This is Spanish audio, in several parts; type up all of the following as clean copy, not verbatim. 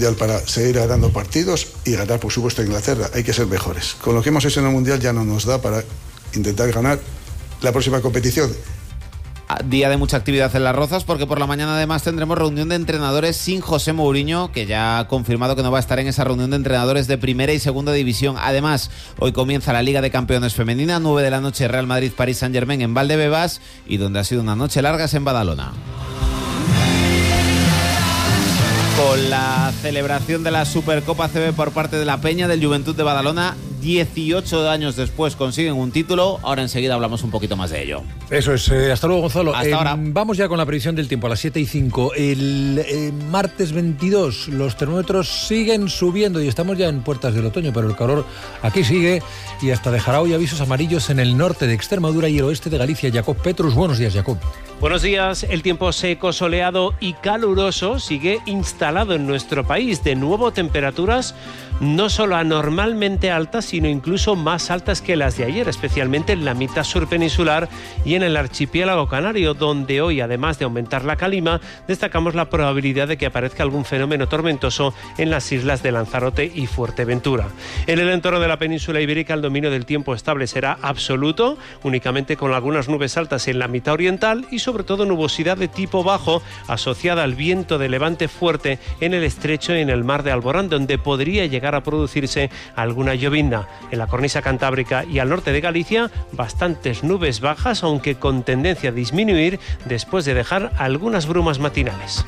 Mundial para seguir ganando partidos y ganar, por supuesto, a Inglaterra. Hay que ser mejores. Con lo que hemos hecho en el Mundial ya no nos da para intentar ganar la próxima competición. Día de mucha actividad en Las Rozas, porque por la mañana además tendremos reunión de entrenadores sin José Mourinho, que ya ha confirmado que no va a estar en esa reunión de entrenadores de primera y segunda división. Además, hoy comienza la Liga de Campeones Femenina, 9 de la noche, Real Madrid, Paris Saint-Germain en Valdebebas, y donde ha sido una noche larga es en Badalona. Con la celebración de la Supercopa CB por parte de la Peña del Juventud de Badalona, 18 años después consiguen un título. Ahora enseguida hablamos un poquito más de ello. Eso es. Hasta luego, Gonzalo. Hasta ahora. Vamos ya con la previsión del tiempo a las 7:05. El martes 22 los termómetros siguen subiendo y estamos ya en puertas del otoño, pero el calor aquí sigue y hasta dejará hoy avisos amarillos en el norte de Extremadura y el oeste de Galicia. Jacob Petrus, buenos días, Jacob. Buenos días. El tiempo seco, soleado y caluroso sigue instalado en nuestro país. De nuevo, temperaturas no solo anormalmente altas, sino incluso más altas que las de ayer, especialmente en la mitad sur peninsular y en el archipiélago canario, donde hoy, además de aumentar la calima, destacamos la probabilidad de que aparezca algún fenómeno tormentoso en las islas de Lanzarote y Fuerteventura. En el entorno de la península ibérica, el dominio del tiempo estable será absoluto, únicamente con algunas nubes altas en la mitad oriental y sobre todo nubosidad de tipo bajo asociada al viento de levante fuerte en el estrecho y en el mar de Alborán, donde podría llegar a producirse alguna llovizna. En la cornisa cantábrica y al norte de Galicia, bastantes nubes bajas, aunque con tendencia a disminuir después de dejar algunas brumas matinales.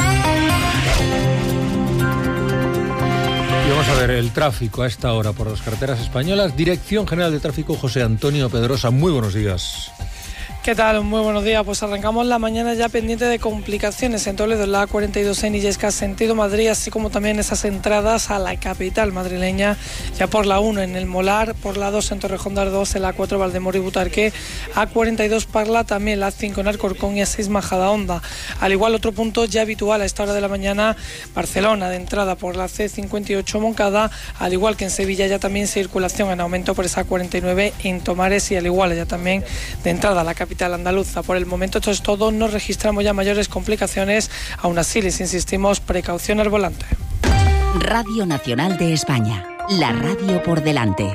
Y vamos a ver el tráfico a esta hora por las carreteras españolas. Dirección General de Tráfico, José Antonio Pedrosa. Muy buenos días. ¿Qué tal? Muy buenos días. Pues arrancamos la mañana ya pendiente de complicaciones en Toledo, en la A42 en Illescas, sentido Madrid, así como también esas entradas a la capital madrileña, ya por la 1 en el Molar, por la 2 en Torrejón de Ardoz, en la 4 Valdemoro y Butarque, A42 Parla, también la 5 en Alcorcón y A6 Majadahonda. Al igual, otro punto ya habitual a esta hora de la mañana, Barcelona, de entrada por la C58 Moncada, al igual que en Sevilla ya también circulación en aumento por esa 49 en Tomares y al igual ya también de entrada a la capital andaluza. Por el momento esto es todo, no registramos ya mayores complicaciones, aún así les insistimos, precaución al volante. Radio Nacional de España, la radio por delante.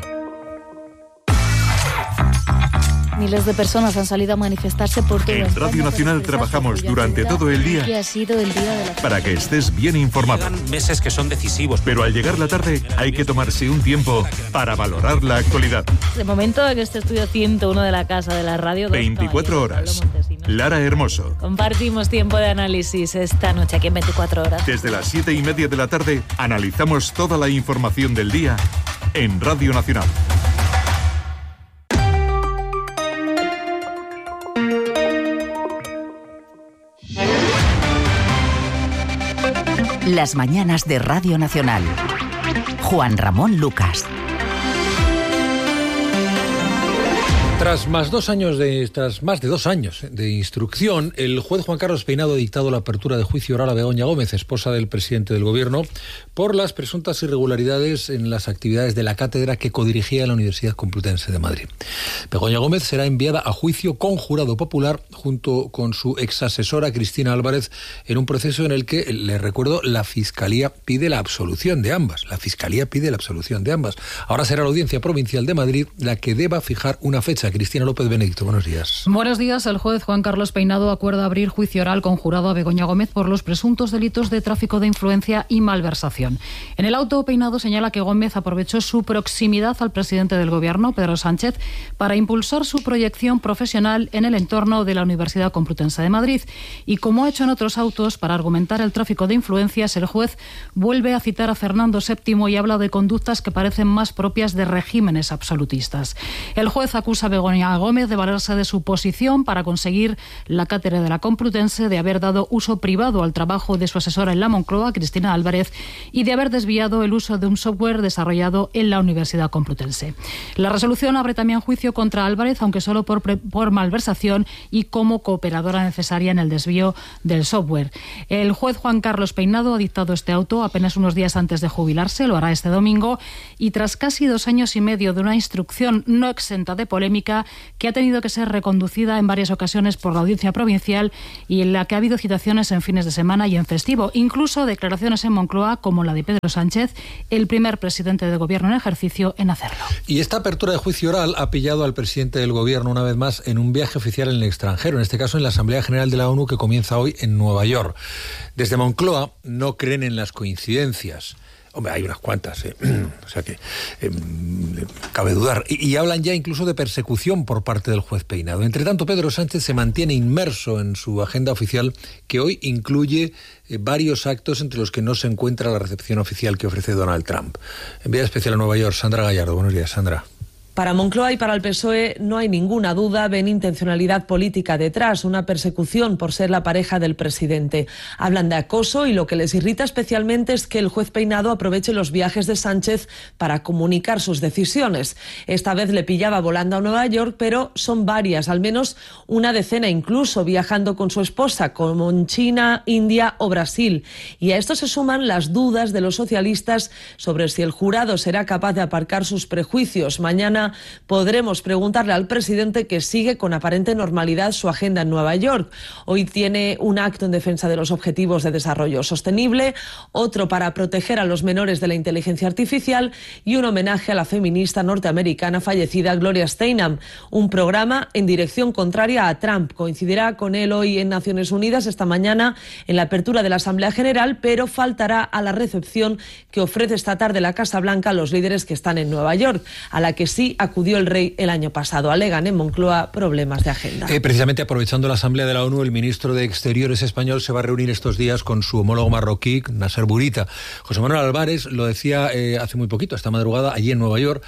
Miles de personas han salido a manifestarse por todo. En Radio Nacional trabajamos durante todo el día ha sido el día de la... para que estés bien informado. Llegan meses que son decisivos. Pero al llegar la tarde hay que tomarse un tiempo para valorar la actualidad. De momento en este estudio 101 de la Casa de la Radio. 24 horas. Lara Hermoso. Compartimos tiempo de análisis esta noche aquí en 24 horas. Desde las 7:30 de la tarde analizamos toda la información del día en Radio Nacional. Las mañanas de Radio Nacional. Juan Ramón Lucas. Tras más de 2 años de instrucción, el juez Juan Carlos Peinado ha dictado la apertura de juicio oral a Begoña Gómez, esposa del presidente del Gobierno, por las presuntas irregularidades en las actividades de la cátedra que codirigía la Universidad Complutense de Madrid. Begoña Gómez será enviada a juicio con jurado popular junto con su exasesora Cristina Álvarez en un proceso en el que, le recuerdo, la Fiscalía pide la absolución de ambas. Ahora será la Audiencia Provincial de Madrid la que deba fijar una fecha. Cristina López Benedicto, buenos días. Buenos días. El juez Juan Carlos Peinado acuerda abrir juicio oral con jurado a Begoña Gómez por los presuntos delitos de tráfico de influencia y malversación. En el auto, Peinado señala que Gómez aprovechó su proximidad al presidente del Gobierno, Pedro Sánchez, para impulsar su proyección profesional en el entorno de la Universidad Complutense de Madrid. Y como ha hecho en otros autos, para argumentar el tráfico de influencias, el juez vuelve a citar a Fernando VII y habla de conductas que parecen más propias de regímenes absolutistas. El juez acusa a Begoña Gómez de valerse de su posición para conseguir la cátedra de la Complutense, de haber dado uso privado al trabajo de su asesora en la Moncloa, Cristina Álvarez, y de haber desviado el uso de un software desarrollado en la Universidad Complutense. La resolución abre también juicio contra Álvarez, aunque solo por malversación y como cooperadora necesaria en el desvío del software. El juez Juan Carlos Peinado ha dictado este auto apenas unos días antes de jubilarse, lo hará este domingo, y tras casi 2 años y medio de una instrucción no exenta de polémica, polémica que ha tenido que ser reconducida en varias ocasiones por la Audiencia Provincial y en la que ha habido citaciones en fines de semana y en festivo. Incluso declaraciones en Moncloa, como la de Pedro Sánchez, el primer presidente de gobierno en ejercicio, en hacerlo. Y esta apertura de juicio oral ha pillado al presidente del gobierno una vez más en un viaje oficial en el extranjero, en este caso en la Asamblea General de la ONU, que comienza hoy en Nueva York. Desde Moncloa no creen en las coincidencias. Hombre, hay unas cuantas, o sea que cabe dudar. Y hablan ya incluso de persecución por parte del juez Peinado. Entre tanto, Pedro Sánchez se mantiene inmerso en su agenda oficial, que hoy incluye varios actos entre los que no se encuentra la recepción oficial que ofrece Donald Trump. Enviada especial a Nueva York, Sandra Gallardo. Buenos días, Sandra. Para Moncloa y para el PSOE no hay ninguna duda, ven intencionalidad política detrás, una persecución por ser la pareja del presidente. Hablan de acoso y lo que les irrita especialmente es que el juez Peinado aproveche los viajes de Sánchez para comunicar sus decisiones. Esta vez le pillaba volando a Nueva York, pero son varias, al menos una decena, incluso viajando con su esposa, como en China, India o Brasil. Y a esto se suman las dudas de los socialistas sobre si el jurado será capaz de aparcar sus prejuicios. Mañana podremos preguntarle al presidente, que sigue con aparente normalidad su agenda en Nueva York. Hoy tiene un acto en defensa de los objetivos de desarrollo sostenible, otro para proteger a los menores de la inteligencia artificial y un homenaje a la feminista norteamericana fallecida Gloria Steinem. Un programa en dirección contraria a Trump. Coincidirá con él hoy en Naciones Unidas, esta mañana en la apertura de la Asamblea General, pero faltará a la recepción que ofrece esta tarde la Casa Blanca a los líderes que están en Nueva York, a la que sí acudió el rey el año pasado. Alegan en Moncloa problemas de agenda. Precisamente aprovechando la Asamblea de la ONU, el ministro de Exteriores español se va a reunir estos días con su homólogo marroquí, Nasser Bourita. José Manuel Álvarez lo decía hace muy poquito, esta madrugada, allí en Nueva York,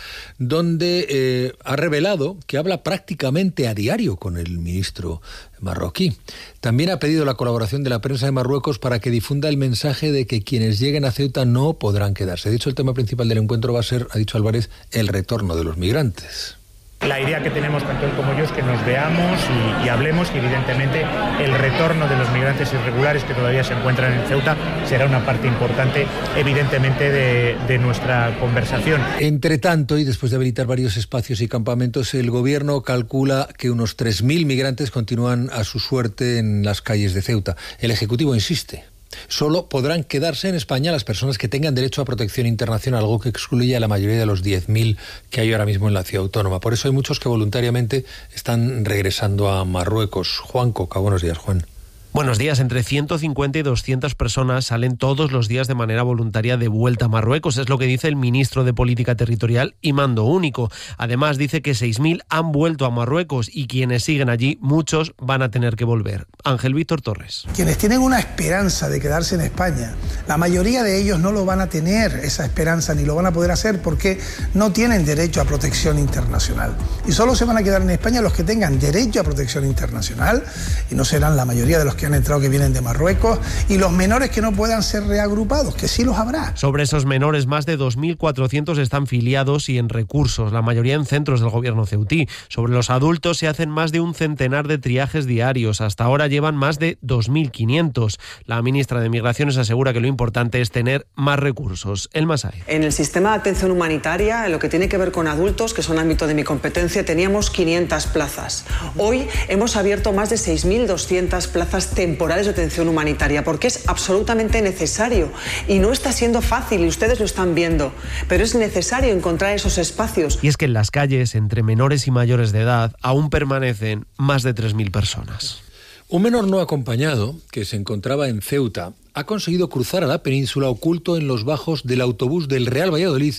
donde ha revelado que habla prácticamente a diario con el ministro marroquí. También ha pedido la colaboración de la prensa de Marruecos para que difunda el mensaje de que quienes lleguen a Ceuta no podrán quedarse. De hecho, el tema principal del encuentro va a ser, ha dicho Álvarez, el retorno de los migrantes. La idea que tenemos tanto él como yo es que nos veamos y hablemos, y evidentemente el retorno de los migrantes irregulares que todavía se encuentran en Ceuta será una parte importante, evidentemente, de nuestra conversación. Entre tanto, y después de habilitar varios espacios y campamentos, el gobierno calcula que unos 3.000 migrantes continúan a su suerte en las calles de Ceuta. El Ejecutivo insiste. Solo podrán quedarse en España las personas que tengan derecho a protección internacional, algo que excluye a la mayoría de los 10.000 que hay ahora mismo en la ciudad autónoma. Por eso hay muchos que voluntariamente están regresando a Marruecos. Juan Coca, buenos días, Juan. Buenos días. Entre 150 y 200 personas salen todos los días de manera voluntaria de vuelta a Marruecos. Es lo que dice el ministro de Política Territorial y Mando Único. Además, dice que 6.000 han vuelto a Marruecos y quienes siguen allí, muchos van a tener que volver. Ángel Víctor Torres. Quienes tienen una esperanza de quedarse en España, la mayoría de ellos no lo van a tener, esa esperanza, ni lo van a poder hacer porque no tienen derecho a protección internacional. Y solo se van a quedar en España los que tengan derecho a protección internacional, y no serán la mayoría de los que han entrado que vienen de Marruecos, y los menores que no puedan ser reagrupados, que sí los habrá. Sobre esos menores, más de 2.400 están filiados y en recursos, la mayoría en centros del gobierno ceutí. Sobre los adultos se hacen más de un centenar de triajes diarios. Hasta ahora llevan más de 2.500. La ministra de Migraciones asegura que lo importante es tener más recursos. El Masai. En el sistema de atención humanitaria, en lo que tiene que ver con adultos, que son ámbito de mi competencia, teníamos 500 plazas. Hoy hemos abierto más de 6.200 plazas temporales de atención humanitaria, porque es absolutamente necesario y no está siendo fácil, y ustedes lo están viendo, pero es necesario encontrar esos espacios. Y es que en las calles, entre menores y mayores de edad, aún permanecen más de 3.000 personas. Un menor no acompañado, que se encontraba en Ceuta, ha conseguido cruzar a la península oculto en los bajos del autobús del Real Valladolid,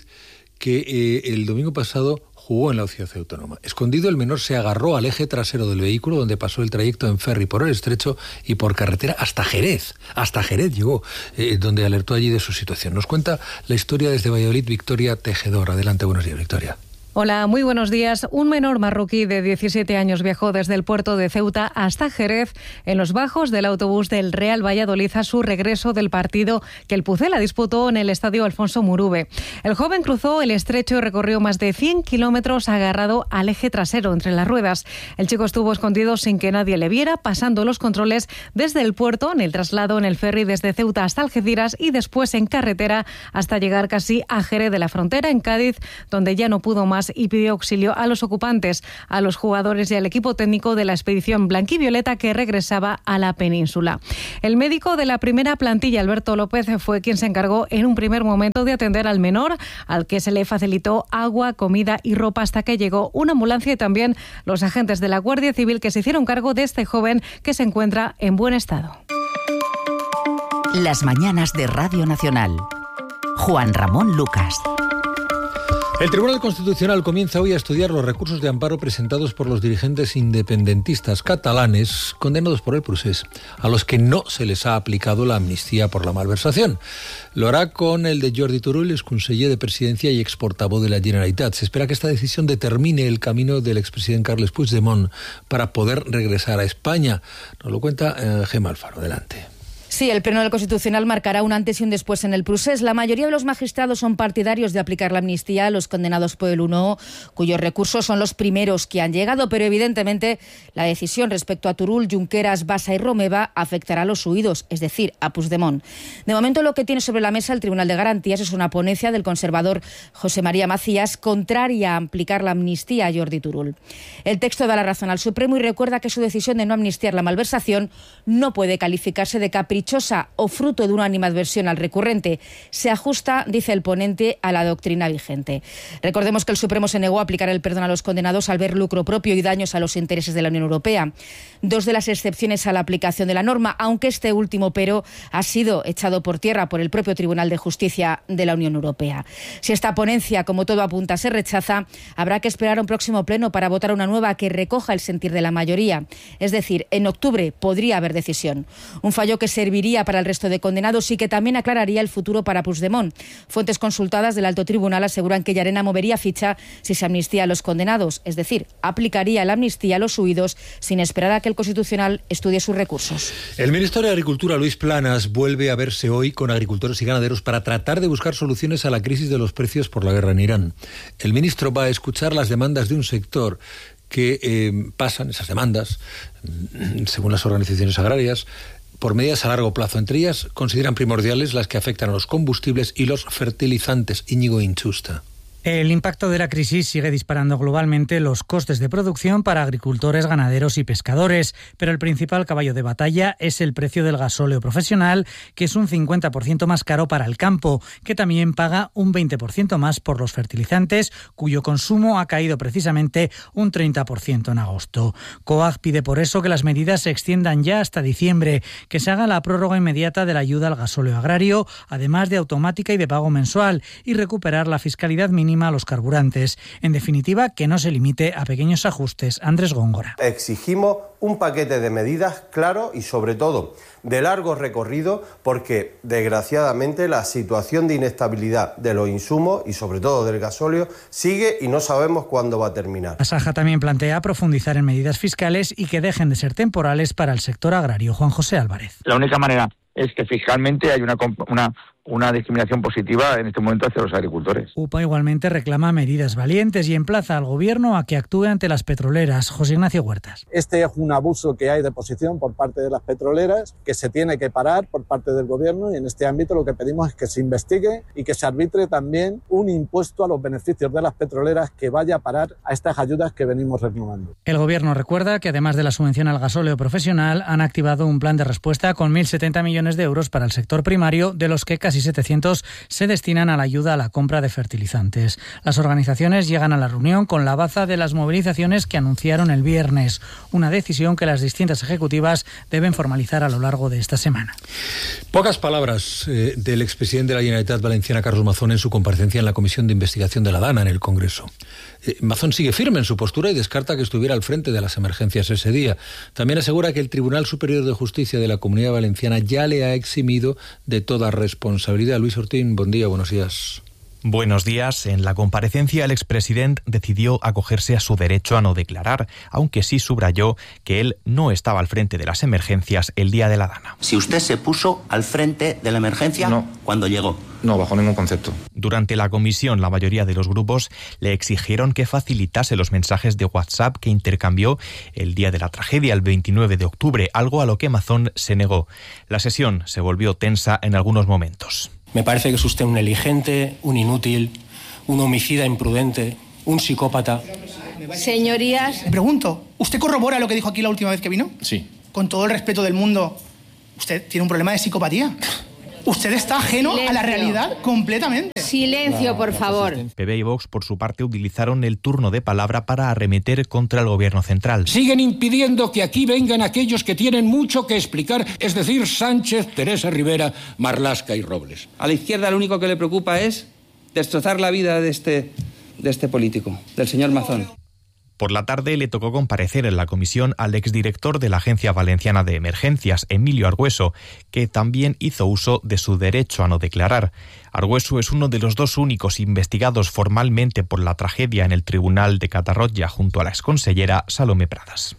que el domingo pasado jugó en la ciudad autónoma. Escondido, el menor se agarró al eje trasero del vehículo, donde pasó el trayecto en ferry por el estrecho y por carretera hasta Jerez. Hasta Jerez llegó, donde alertó allí de su situación. Nos cuenta la historia desde Valladolid Victoria Tejedor. Adelante, buenos días, Victoria. Hola, muy buenos días. Un menor marroquí de 17 años viajó desde el puerto de Ceuta hasta Jerez en los bajos del autobús del Real Valladolid a su regreso del partido que el Pucela disputó en el estadio Alfonso Murube. El joven cruzó el estrecho y recorrió más de 100 kilómetros agarrado al eje trasero entre las ruedas. El chico estuvo escondido sin que nadie le viera, pasando los controles desde el puerto, en el traslado en el ferry desde Ceuta hasta Algeciras y después en carretera hasta llegar casi a Jerez de la Frontera, en Cádiz, donde ya no pudo más aguas y pidió auxilio a los ocupantes, a los jugadores y al equipo técnico de la expedición blanquivioleta que regresaba a la península. El médico de la primera plantilla, Alberto López, fue quien se encargó en un primer momento de atender al menor, al que se le facilitó agua, comida y ropa hasta que llegó una ambulancia y también los agentes de la Guardia Civil que se hicieron cargo de este joven que se encuentra en buen estado. Las mañanas de Radio Nacional. Juan Ramón Lucas. El Tribunal Constitucional comienza hoy a estudiar los recursos de amparo presentados por los dirigentes independentistas catalanes condenados por el procés, a los que no se les ha aplicado la amnistía por la malversación. Lo hará con el de Jordi Turull, exconseller de Presidencia y exportavoz de la Generalitat. Se espera que esta decisión determine el camino del expresidente Carles Puigdemont para poder regresar a España. Nos lo cuenta Gemma Alfaro. Adelante. Sí, el Pleno del Constitucional marcará un antes y un después en el procés. La mayoría de los magistrados son partidarios de aplicar la amnistía a los condenados por el 1O, cuyos recursos son los primeros que han llegado, pero evidentemente la decisión respecto a Turull, Junqueras, Bassa y Romeva afectará a los huidos, es decir, a Puigdemont. De momento lo que tiene sobre la mesa el Tribunal de Garantías es una ponencia del conservador José María Macías contraria a aplicar la amnistía a Jordi Turull. El texto da la razón al Supremo y recuerda que su decisión de no amnistiar la malversación no puede calificarse de caprichosa o fruto de una animadversión al recurrente. Se ajusta, dice el ponente, a la doctrina vigente. Recordemos que el Supremo se negó a aplicar el perdón a los condenados al ver lucro propio y daños a los intereses de la Unión Europea. Dos de las excepciones a la aplicación de la norma, aunque este último pero ha sido echado por tierra por el propio Tribunal de Justicia de la Unión Europea. Si esta ponencia, como todo apunta, se rechaza, habrá que esperar a un próximo pleno para votar una nueva que recoja el sentir de la mayoría. Es decir, en octubre podría haber decisión. Un fallo que serviría para el resto de condenados y que también aclararía el futuro para Puigdemont. Fuentes consultadas del Alto Tribunal aseguran que Llarena movería ficha si se amnistía a los condenados, es decir, aplicaría la amnistía a los huidos sin esperar a que el Constitucional estudie sus recursos. El ministro de Agricultura, Luis Planas, vuelve a verse hoy con agricultores y ganaderos para tratar de buscar soluciones a la crisis de los precios por la guerra en Irán. El ministro va a escuchar las demandas de un sector que pasan, esas demandas, según las organizaciones agrarias, por medidas a largo plazo. Entre ellas consideran primordiales las que afectan a los combustibles y los fertilizantes. Íñigo Inchusta. El impacto de la crisis sigue disparando globalmente los costes de producción para agricultores, ganaderos y pescadores, pero el principal caballo de batalla es el precio del gasóleo profesional, que es un 50% más caro para el campo, que también paga un 20% más por los fertilizantes, cuyo consumo ha caído precisamente un 30% en agosto. COAG pide por eso que las medidas se extiendan ya hasta diciembre, que se haga la prórroga inmediata de la ayuda al gasóleo agrario, además de automática y de pago mensual, y recuperar la fiscalidad mínima a los carburantes. En definitiva, que no se limite a pequeños ajustes. Andrés Góngora. Exigimos un paquete de medidas claro y sobre todo de largo recorrido, porque desgraciadamente la situación de inestabilidad de los insumos y sobre todo del gasóleo sigue y no sabemos cuándo va a terminar. Asaja también plantea profundizar en medidas fiscales y que dejen de ser temporales para el sector agrario. Juan José Álvarez. La única manera es que fiscalmente hay una discriminación positiva en este momento hacia los agricultores. UPA igualmente reclama medidas valientes y emplaza al Gobierno a que actúe ante las petroleras. José Ignacio Huertas. Este es un abuso que hay de posición por parte de las petroleras, que se tiene que parar por parte del Gobierno, y en este ámbito lo que pedimos es que se investigue y que se arbitre también un impuesto a los beneficios de las petroleras que vaya a parar a estas ayudas que venimos reclamando. El Gobierno recuerda que además de la subvención al gasóleo profesional, han activado un plan de respuesta con 1.070 millones de euros para el sector primario, de los que casi 700 se destinan a la ayuda a la compra de fertilizantes. Las organizaciones llegan a la reunión con la baza de las movilizaciones que anunciaron el viernes, una decisión que las distintas ejecutivas deben formalizar a lo largo de esta semana. Pocas palabras del expresidente de la Generalitat Valenciana, Carlos Mazón, en su comparecencia en la Comisión de Investigación de la DANA en el Congreso. Mazón sigue firme en su postura y descarta que estuviera al frente de las emergencias ese día. También asegura que el Tribunal Superior de Justicia de la Comunidad Valenciana ya le ha eximido de toda responsabilidad. Luis Ortín, buen día, buenos días. Buenos días. En la comparecencia, el expresidente decidió acogerse a su derecho a no declarar, aunque sí subrayó que él no estaba al frente de las emergencias el día de la DANA. Si usted se puso al frente de la emergencia cuando llegó. No, bajo ningún concepto. Durante la comisión, la mayoría de los grupos le exigieron que facilitase los mensajes de WhatsApp que intercambió el día de la tragedia, el 29 de octubre, algo a lo que Mazón se negó. La sesión se volvió tensa en algunos momentos. Me parece que es usted un negligente, un inútil, un homicida imprudente un psicópata. Señorías... Le pregunto, ¿usted corrobora lo que dijo aquí la última vez que vino? Sí. Con todo el respeto del mundo, ¿usted tiene un problema de psicopatía? Usted está ajeno a la realidad completamente. Silencio, por favor. PP y Vox, por su parte, utilizaron el turno de palabra para arremeter contra el gobierno central. Siguen impidiendo que aquí vengan aquellos que tienen mucho que explicar, es decir, Sánchez, Teresa Rivera, Marlaska y Robles. A la izquierda lo único que le preocupa es destrozar la vida de este político, del señor Mazón. Por la tarde le tocó comparecer en la comisión al exdirector de la Agencia Valenciana de Emergencias, Emilio Argüeso, que también hizo uso de su derecho a no declarar. Argüeso es uno de los dos únicos investigados formalmente por la tragedia en el Tribunal de Catarroja junto a la exconsellera Salomé Pradas.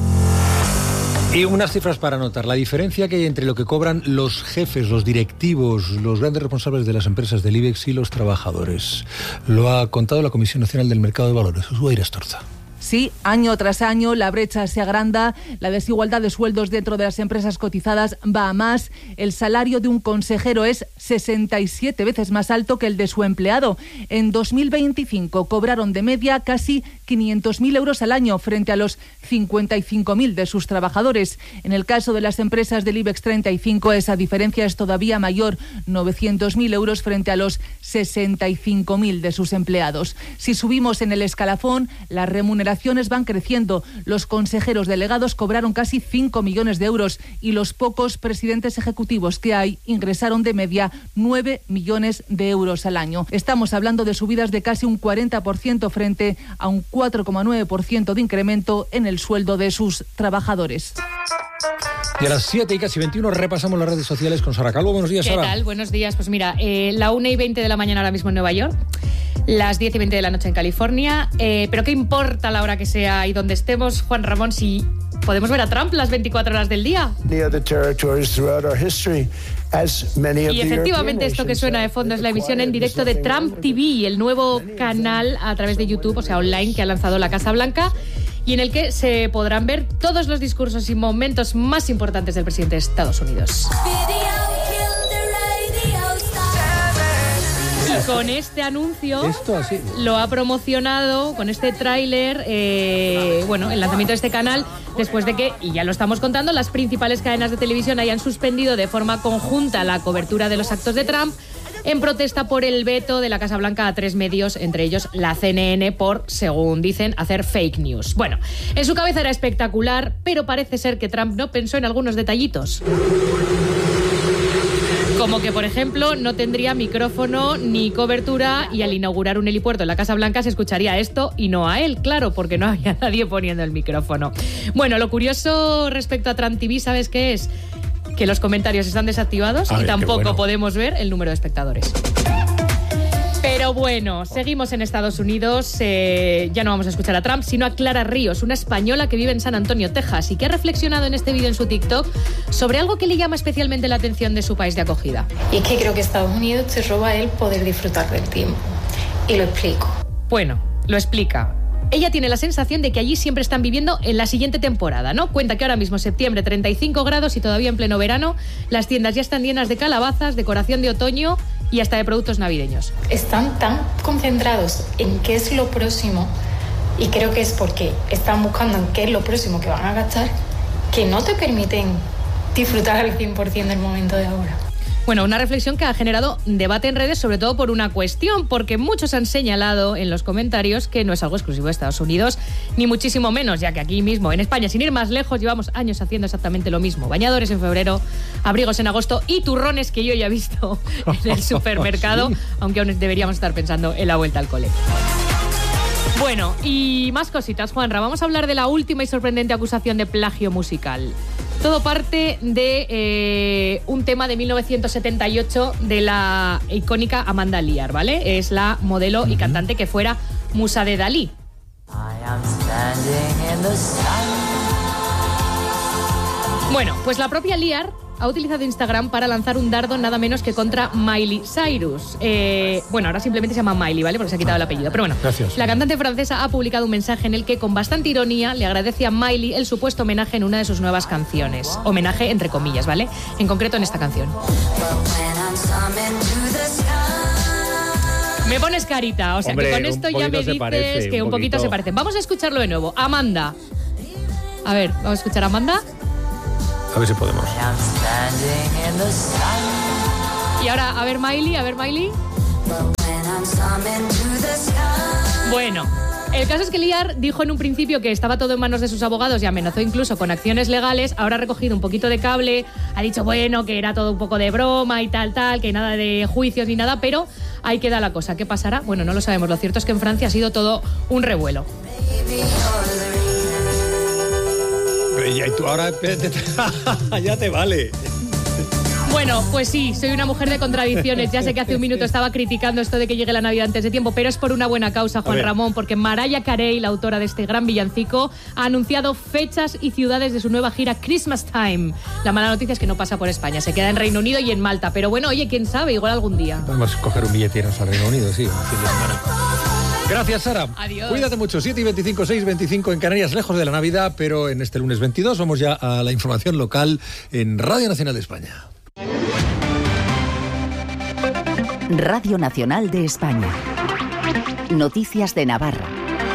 Y unas cifras para anotar. La diferencia que hay entre lo que cobran los jefes, los directivos, los grandes responsables de las empresas del IBEX y los trabajadores. Lo ha contado la Comisión Nacional del Mercado de Valores, Ushuaira Astorza. Sí, año tras año la brecha se agranda, la desigualdad de sueldos dentro de las empresas cotizadas va a más. El salario de un consejero es 67 veces más alto que el de su empleado. En 2025 cobraron de media casi 500.000 euros al año frente a los 55.000 de sus trabajadores. En el caso de las empresas del IBEX 35 esa diferencia es todavía mayor, 900.000 euros frente a los 65.000 de sus empleados. Si subimos en el escalafón, las remuneraciones van creciendo. Los consejeros delegados cobraron casi 5 millones de euros y los pocos presidentes ejecutivos que hay ingresaron de media 9 millones de euros al año. Estamos hablando de subidas de casi un 40% frente a un 4,9% de incremento en el sueldo de sus trabajadores. Y a las 7 y casi 21 repasamos las redes sociales con Sara Calvo. Buenos días, Sara. ¿Qué tal? Buenos días. Pues mira, la 1:20 de la mañana ahora mismo en Nueva York, las 10:20 de la noche en California. Pero ¿qué importa la hora que sea y donde estemos, Juan Ramón, si podemos ver a Trump las 24 horas del día? Y efectivamente esto que suena de fondo es la emisión en directo de Trump TV, el nuevo canal a través de YouTube, o sea, online, que ha lanzado la Casa Blanca, y en el que se podrán ver todos los discursos y momentos más importantes del presidente de Estados Unidos. Y con este anuncio lo ha promocionado, con este tráiler, el lanzamiento de este canal, después de que, y ya lo estamos contando, las principales cadenas de televisión hayan suspendido de forma conjunta la cobertura de los actos de Trump en protesta por el veto de la Casa Blanca a 3 medios, entre ellos la CNN, por, según dicen, hacer fake news. Bueno, en su cabeza era espectacular, pero parece ser que Trump no pensó en algunos detallitos. Como que, por ejemplo, no tendría micrófono ni cobertura y al inaugurar un helipuerto en la Casa Blanca se escucharía esto y no a él, claro, porque no había nadie poniendo el micrófono. Bueno, lo curioso respecto a Trump TV, ¿sabes qué es? Que los comentarios están desactivados y tampoco podemos ver el número de espectadores. Pero bueno, seguimos en Estados Unidos. Ya no vamos a escuchar a Trump, sino a Clara Ríos, una española que vive en San Antonio, Texas, y que ha reflexionado en este vídeo en su TikTok sobre algo que le llama especialmente la atención de su país de acogida. Y es que creo que Estados Unidos te roba el poder disfrutar del tiempo. Y lo explico. Bueno, lo explica. Ella tiene la sensación de que allí siempre están viviendo en la siguiente temporada, ¿no? Cuenta que ahora mismo septiembre, 35 grados y todavía en pleno verano, las tiendas ya están llenas de calabazas, decoración de otoño y hasta de productos navideños. Están tan concentrados en qué es lo próximo, y creo que es porque están buscando en qué es lo próximo que van a gastar, que no te permiten disfrutar al 100% del momento de ahora. Bueno, una reflexión que ha generado debate en redes, sobre todo por una cuestión, porque muchos han señalado en los comentarios que no es algo exclusivo de Estados Unidos, ni muchísimo menos, ya que aquí mismo, en España, sin ir más lejos, llevamos años haciendo exactamente lo mismo. Bañadores en febrero, abrigos en agosto y turrones que yo ya he visto en el supermercado, ¿sí? Aunque aún deberíamos estar pensando en la vuelta al cole. Bueno, y más cositas, Juanra. Vamos a hablar de la última y sorprendente acusación de plagio musical. Todo parte de un tema de 1978 de la icónica Amanda Lear, ¿vale? Es la modelo y cantante que fuera musa de Dalí. Bueno, pues la propia Lear ha utilizado Instagram para lanzar un dardo nada menos que contra Miley Cyrus. Bueno, ahora simplemente se llama Miley, ¿vale? Porque se ha quitado el apellido. Pero bueno, gracias. La cantante francesa ha publicado un mensaje en el que, con bastante ironía, le agradece a Miley el supuesto homenaje en una de sus nuevas canciones. Homenaje entre comillas, ¿vale? En concreto en esta canción. Me pones carita, o sea, hombre, que con esto ya me dices que un poquito se parecen. Vamos a escucharlo de nuevo. Amanda. A ver, vamos a escuchar a Amanda. A ver si podemos. Y ahora, a ver Miley. Bueno, el caso es que Liar dijo en un principio que estaba todo en manos de sus abogados y amenazó incluso con acciones legales. Ahora ha recogido un poquito de cable, ha dicho, bueno, que era todo un poco de broma y tal, que nada de juicios ni nada, pero ahí queda la cosa. ¿Qué pasará? Bueno, no lo sabemos. Lo cierto es que en Francia ha sido todo un revuelo. Y tú ahora ya te vale. Bueno, pues sí, soy una mujer de contradicciones. Ya sé que hace un minuto estaba criticando esto de que llegue la Navidad antes de tiempo, pero es por una buena causa, Juan Ramón, porque Mariah Carey, la autora de este gran villancico, ha anunciado fechas y ciudades de su nueva gira Christmas Time. La mala noticia es que no pasa por España, se queda en Reino Unido y en Malta. Pero bueno, oye, quién sabe, igual algún día. Vamos a coger un billete y irnos al Reino Unido, sí, un fin de semana. Gracias, Sara. Adiós. Cuídate mucho. 7:25, 6:25 en Canarias, lejos de la Navidad, pero en este lunes 22 vamos ya a la información local en Radio Nacional de España. Radio Nacional de España. Noticias de Navarra.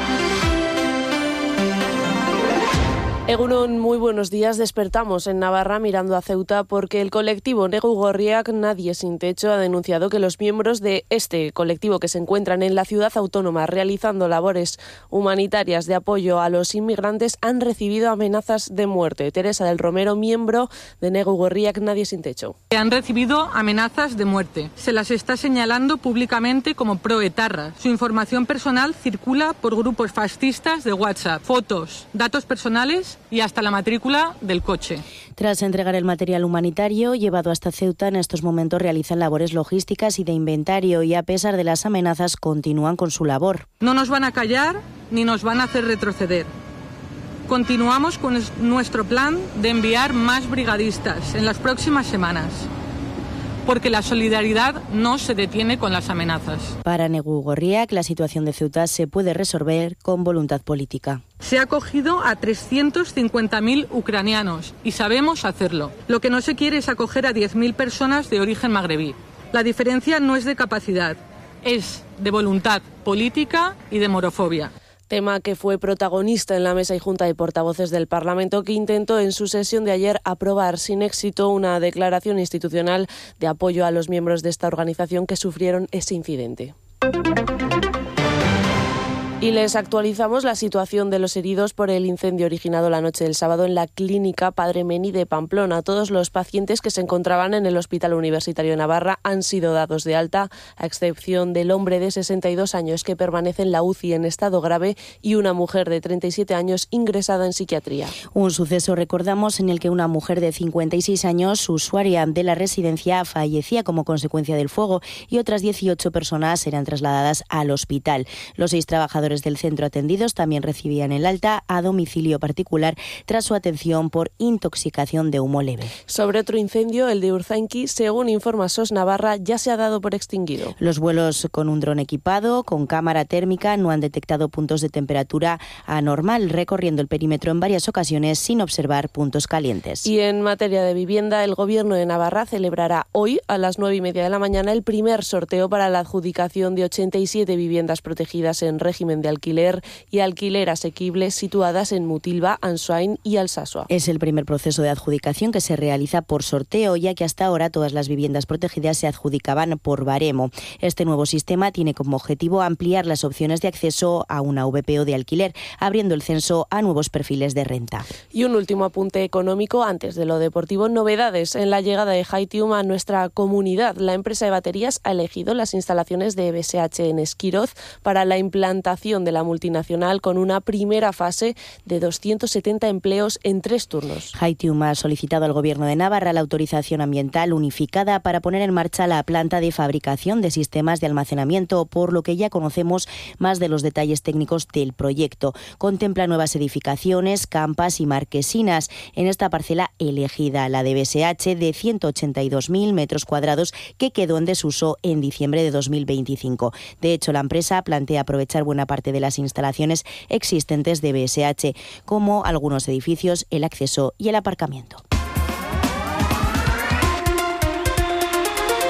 Egunon, muy buenos días. Despertamos en Navarra mirando a Ceuta porque el colectivo Negu Gorriak Nadie Sin Techo ha denunciado que los miembros de este colectivo que se encuentran en la ciudad autónoma realizando labores humanitarias de apoyo a los inmigrantes han recibido amenazas de muerte. Teresa del Romero, miembro de Negu Gorriak Nadie Sin Techo. Han recibido amenazas de muerte. Se las está señalando públicamente como proetarras. Su información personal circula por grupos fascistas de WhatsApp. Fotos, datos personales y hasta la matrícula del coche. Tras entregar el material humanitario llevado hasta Ceuta, en estos momentos realizan labores logísticas y de inventario y a pesar de las amenazas continúan con su labor. No nos van a callar ni nos van a hacer retroceder. Continuamos con nuestro plan de enviar más brigadistas en las próximas semanas, porque la solidaridad no se detiene con las amenazas. Para Negu Gorriak, la situación de Ceuta se puede resolver con voluntad política. Se ha acogido a 350.000 ucranianos y sabemos hacerlo. Lo que no se quiere es acoger a 10.000 personas de origen magrebí. La diferencia no es de capacidad, es de voluntad política y de morofobia. Tema que fue protagonista en la mesa y junta de portavoces del Parlamento, que intentó en su sesión de ayer aprobar sin éxito una declaración institucional de apoyo a los miembros de esta organización que sufrieron ese incidente. Y les actualizamos la situación de los heridos por el incendio originado la noche del sábado en la clínica Padre Meni de Pamplona. Todos los pacientes que se encontraban en el Hospital Universitario de Navarra han sido dados de alta, a excepción del hombre de 62 años que permanece en la UCI en estado grave y una mujer de 37 años ingresada en psiquiatría. Un suceso, recordamos, en el que una mujer de 56 años, usuaria de la residencia, fallecía como consecuencia del fuego y otras 18 personas eran trasladadas al hospital. Los 6 trabajadores del centro atendidos también recibían el alta a domicilio particular tras su atención por intoxicación de humo leve. Sobre otro incendio, el de Urzainqui, según informa SOS Navarra, ya se ha dado por extinguido. Los vuelos con un dron equipado, con cámara térmica, no han detectado puntos de temperatura anormal, recorriendo el perímetro en varias ocasiones sin observar puntos calientes. Y en materia de vivienda, el Gobierno de Navarra celebrará hoy a las 9:30 de la mañana el primer sorteo para la adjudicación de 87 viviendas protegidas en régimen de alquiler y alquiler asequible situadas en Mutilva, Ansoain y Alsasua. Es el primer proceso de adjudicación que se realiza por sorteo, ya que hasta ahora todas las viviendas protegidas se adjudicaban por baremo. Este nuevo sistema tiene como objetivo ampliar las opciones de acceso a una VPO de alquiler, abriendo el censo a nuevos perfiles de renta. Y un último apunte económico antes de lo deportivo. Novedades en la llegada de Haitium a nuestra comunidad. La empresa de baterías ha elegido las instalaciones de BSH en Esquiroz para la implantación de la multinacional con una primera fase de 270 empleos en 3 turnos. Haitium ha solicitado al Gobierno de Navarra la autorización ambiental unificada para poner en marcha la planta de fabricación de sistemas de almacenamiento, por lo que ya conocemos más de los detalles técnicos del proyecto. Contempla nuevas edificaciones, campas y marquesinas en esta parcela elegida, la de BSH, de 182.000 metros cuadrados, que quedó en desuso en diciembre de 2025. De hecho, la empresa plantea aprovechar buena parte de las instalaciones existentes de BSH, como algunos edificios, el acceso y el aparcamiento.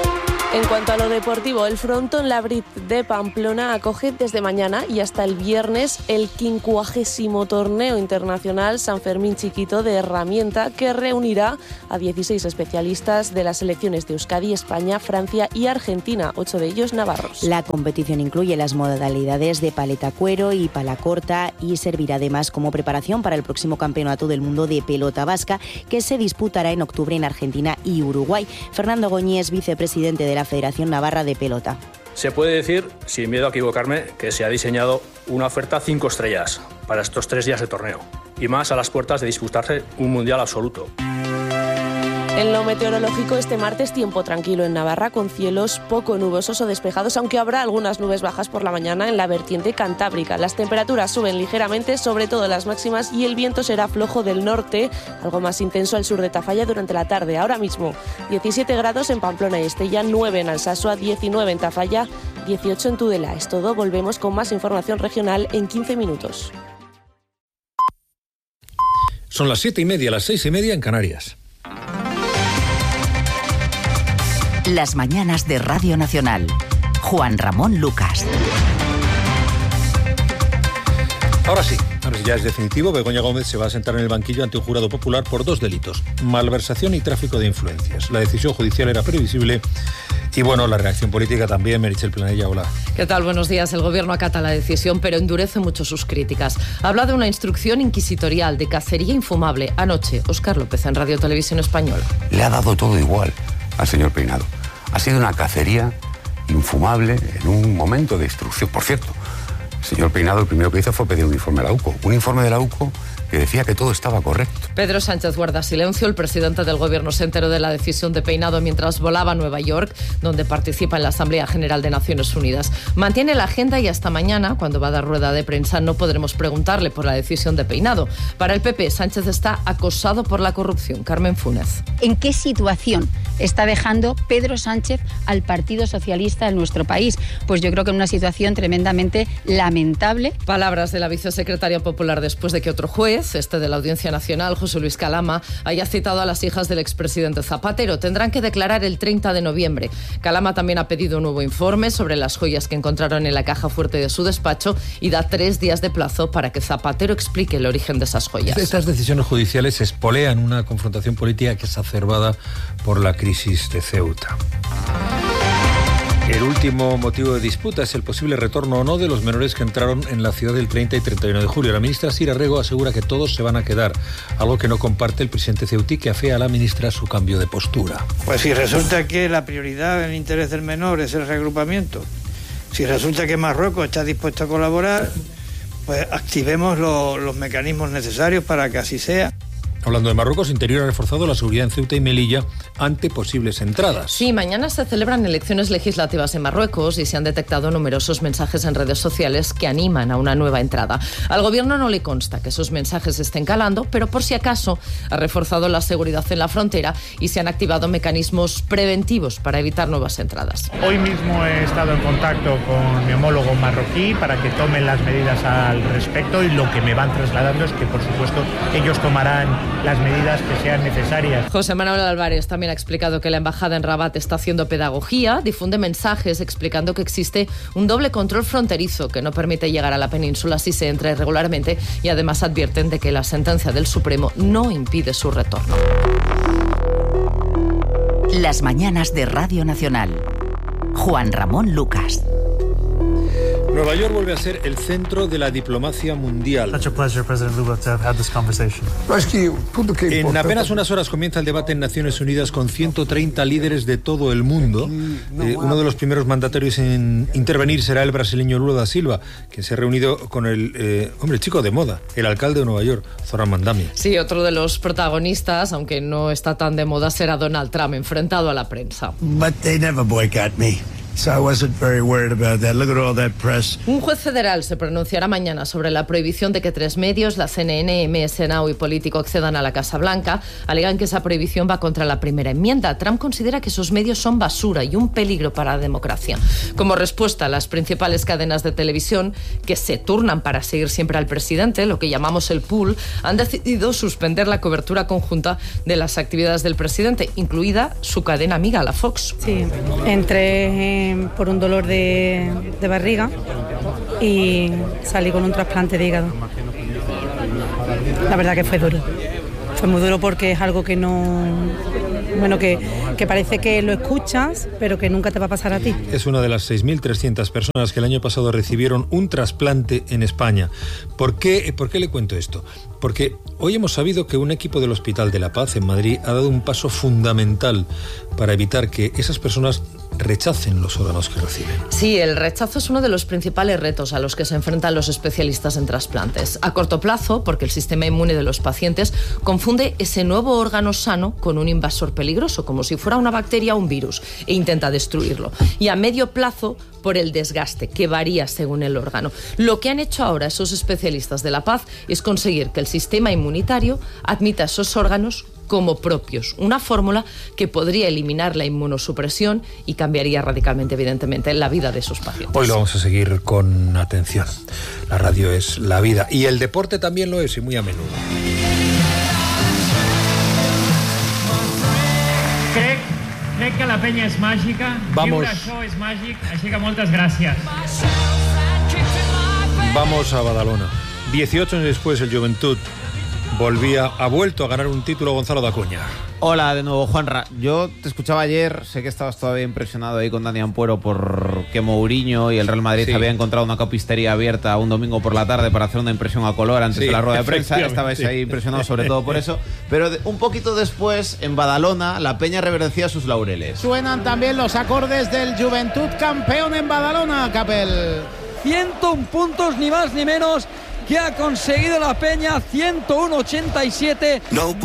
En cuanto a lo deportivo, el Frontón Labrit de Pamplona acoge desde mañana y hasta el viernes el 50º Torneo Internacional San Fermín Chiquito de Herramienta, que reunirá a 16 especialistas de las selecciones de Euskadi, España, Francia y Argentina, 8 de ellos navarros. La competición incluye las modalidades de paleta cuero y pala corta y servirá además como preparación para el próximo Campeonato del Mundo de Pelota Vasca, que se disputará en octubre en Argentina y Uruguay. Fernando Goñi, vicepresidente de la Federación Navarra de Pelota. Se puede decir, sin miedo a equivocarme, que se ha diseñado una oferta 5 estrellas para estos 3 días de torneo, y más a las puertas de disputarse un mundial absoluto. En lo meteorológico, este martes tiempo tranquilo en Navarra, con cielos poco nubosos o despejados, aunque habrá algunas nubes bajas por la mañana en la vertiente cantábrica. Las temperaturas suben ligeramente, sobre todo las máximas, y el viento será flojo del norte, algo más intenso al sur de Tafalla durante la tarde. Ahora mismo 17 grados en Pamplona y Estella, 9 en Alsasua, 19 en Tafalla, 18 en Tudela. Es todo, volvemos con más información regional en 15 minutos. Son las 7:30, las 6:30 en Canarias. Las mañanas de Radio Nacional. Juan Ramón Lucas. Ahora sí, ya es definitivo. Begoña Gómez se va a sentar en el banquillo ante un jurado popular por 2 delitos: malversación y tráfico de influencias. La decisión judicial era previsible y, bueno, la reacción política también. Meritxell Planella, hola. ¿Qué tal? Buenos días. El Gobierno acata la decisión, pero endurece mucho sus críticas. Habla de una instrucción inquisitorial, de cacería infumable. Anoche, Óscar López en Radio Televisión Española. Le ha dado todo igual al señor Peinado. Ha sido una cacería infumable en un momento de instrucción. Por cierto, el señor Peinado lo primero que hizo fue pedir un informe a la UCO. Un informe de la UCO que decía que todo estaba correcto. Pedro Sánchez guarda silencio. El presidente del Gobierno se enteró de la decisión de Peinado mientras volaba a Nueva York, donde participa en la Asamblea General de Naciones Unidas. Mantiene la agenda y hasta mañana, cuando va a dar rueda de prensa, no podremos preguntarle por la decisión de Peinado. Para el PP, Sánchez está acosado por la corrupción. Carmen Funes. ¿En qué situación está dejando Pedro Sánchez al Partido Socialista en nuestro país? Pues yo creo que en una situación tremendamente lamentable. Palabras de la vicesecretaria popular después de que otro juez, este de la Audiencia Nacional, José Luis Calama, haya citado a las hijas del expresidente Zapatero. Tendrán que declarar el 30 de noviembre. Calama también ha pedido un nuevo informe sobre las joyas que encontraron en la caja fuerte de su despacho y da 3 días de plazo para que Zapatero explique el origen de esas joyas. Estas decisiones judiciales espolean una confrontación política que es exacerbada por la crisis de Ceuta. El último motivo de disputa es el posible retorno o no de los menores que entraron en la ciudad del 30 y 31 de julio. La ministra Sira Rego asegura que todos se van a quedar, algo que no comparte el presidente ceutí, que afea a la ministra su cambio de postura. Pues si resulta que la prioridad en el interés del menor es el reagrupamiento, si resulta que Marruecos está dispuesto a colaborar, pues activemos los mecanismos necesarios para que así sea. Hablando de Marruecos, Interior ha reforzado la seguridad en Ceuta y Melilla ante posibles entradas. Sí, mañana se celebran elecciones legislativas en Marruecos y se han detectado numerosos mensajes en redes sociales que animan a una nueva entrada. Al gobierno no le consta que esos mensajes estén calando, pero por si acaso ha reforzado la seguridad en la frontera y se han activado mecanismos preventivos para evitar nuevas entradas. Hoy mismo he estado en contacto con mi homólogo marroquí para que tomen las medidas al respecto, y lo que me van trasladando es que, por supuesto, ellos tomarán las medidas que sean necesarias. José Manuel Álvarez también ha explicado que la embajada en Rabat está haciendo pedagogía, difunde mensajes explicando que existe un doble control fronterizo que no permite llegar a la península si se entra irregularmente, y además advierten de que la sentencia del Supremo no impide su retorno. Las mañanas de Radio Nacional. Juan Ramón Lucas. Nueva York vuelve a ser el centro de la diplomacia mundial. En apenas unas horas comienza el debate en Naciones Unidas con 130 líderes de todo el mundo. Uno de los primeros mandatarios en intervenir será el brasileño Lula da Silva, que se ha reunido con el chico de moda, el alcalde de Nueva York, Zoran Mandami. Sí, otro de los protagonistas, aunque no está tan de moda, será Donald Trump, enfrentado a la prensa. But they never boycott me. So I wasn't very worried about that. Look at all that press. Un juez federal se pronunciará mañana sobre la prohibición de que 3 medios, la CNN, MS Now y Político, accedan a la Casa Blanca. Alegan que esa prohibición va contra la primera enmienda. Trump considera que esos medios son basura y un peligro para la democracia. Como respuesta, las principales cadenas de televisión, que se turnan para seguir siempre al presidente, lo que llamamos el pool, han decidido suspender la cobertura conjunta de las actividades del presidente, incluida su cadena amiga, la Fox. Sí, entré por un dolor de barriga y salí con un trasplante de hígado. La verdad que fue duro. Fue muy duro porque es algo que no... Bueno, que parece que lo escuchas, pero que nunca te va a pasar a ti. Es una de las 6.300 personas que el año pasado recibieron un trasplante en España. ¿Por qué le cuento esto? Porque hoy hemos sabido que un equipo del Hospital de la Paz en Madrid ha dado un paso fundamental para evitar que esas personas rechacen los órganos que reciben. Sí, el rechazo es uno de los principales retos a los que se enfrentan los especialistas en trasplantes. A corto plazo, porque el sistema inmune de los pacientes confunde ese nuevo órgano sano con un invasor peligroso, como si fuera una bacteria o un virus, e intenta destruirlo. Y a medio plazo, por el desgaste, que varía según el órgano. Lo que han hecho ahora esos especialistas de la Paz es conseguir que el sistema inmunitario admita esos órganos como propios, una fórmula que podría eliminar la inmunosupresión y cambiaría radicalmente, evidentemente, la vida de esos pacientes. Hoy lo vamos a seguir con atención. La radio es la vida y el deporte también lo es, y muy a menudo. Crec que la penya és màgica, viure això és màgic, així que moltes gràcies. Vamos a Badalona. 18 años después el Juventud ha vuelto a ganar un título. Gonzalo Dacuña. Hola de nuevo, Juanra. Yo te escuchaba ayer, sé que estabas todavía impresionado ahí con Dani Ampuero porque Mourinho y el Real Madrid había encontrado una copistería abierta un domingo por la tarde para hacer una impresión a color antes de la rueda de prensa. Estabais ahí impresionados sobre todo por eso. Pero un poquito después, en Badalona, la peña reverencia sus laureles. Suenan también los acordes del Juventud campeón en Badalona, Capel. 101 puntos, ni más ni menos, que ha conseguido la peña, 101-87.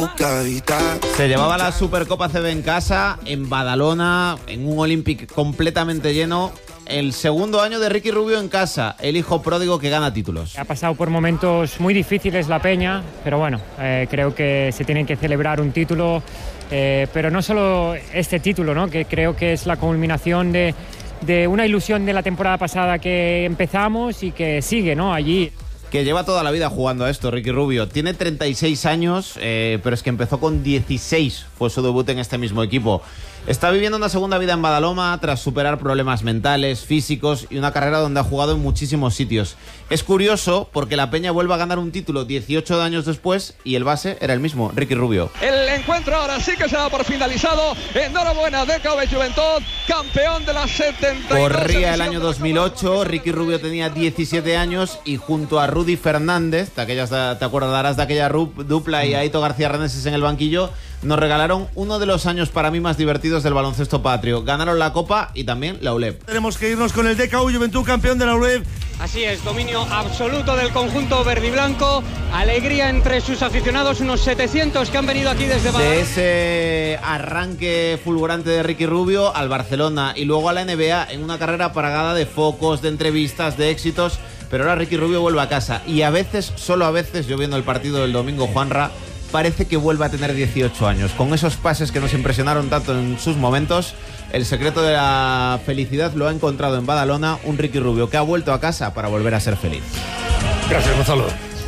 Se llevaba la Supercopa CB en casa, en Badalona, en un Olympic completamente lleno. El segundo año de Ricky Rubio en casa, el hijo pródigo que gana títulos. Ha pasado por momentos muy difíciles la peña, pero bueno, creo que se tiene que celebrar un título, pero no solo este título, ¿no? Que creo que es la culminación de una ilusión de la temporada pasada que empezamos y que sigue, ¿no? Allí. Que lleva toda la vida jugando a esto, Ricky Rubio. Tiene 36 años, pero es que empezó con 16, fue su debut en este mismo equipo. Está viviendo una segunda vida en Badalona tras superar problemas mentales, físicos y una carrera donde ha jugado en muchísimos sitios. Es curioso porque la peña vuelve a ganar un título 18 años después y el base era el mismo, Ricky Rubio. El encuentro ahora sí que se da por finalizado. Enhorabuena, DKV Juventud, campeón de las 72. Corría el año 2008, Ricky Rubio tenía 17 años y junto a Rudy Fernández, te acordarás de aquella dupla, y a Aito García Reneses en el banquillo, nos regalaron uno de los años para mí más divertidos del baloncesto patrio. Ganaron la Copa y también la ULEB. Tenemos que irnos con el DKV Juventud, campeón de la ULEB. Así es, dominio absoluto del conjunto verdiblanco, alegría entre sus aficionados, unos 700 que han venido aquí desde Badalona. De ese arranque fulgurante de Ricky Rubio al Barcelona y luego a la NBA en una carrera plagada de focos, de entrevistas, de éxitos, pero ahora Ricky Rubio vuelve a casa y a veces, solo a veces, yo viendo el partido del domingo, Juanra, parece que vuelve a tener 18 años. Con esos pases que nos impresionaron tanto en sus momentos, el secreto de la felicidad lo ha encontrado en Badalona un Ricky Rubio que ha vuelto a casa para volver a ser feliz. Gracias, Gonzalo.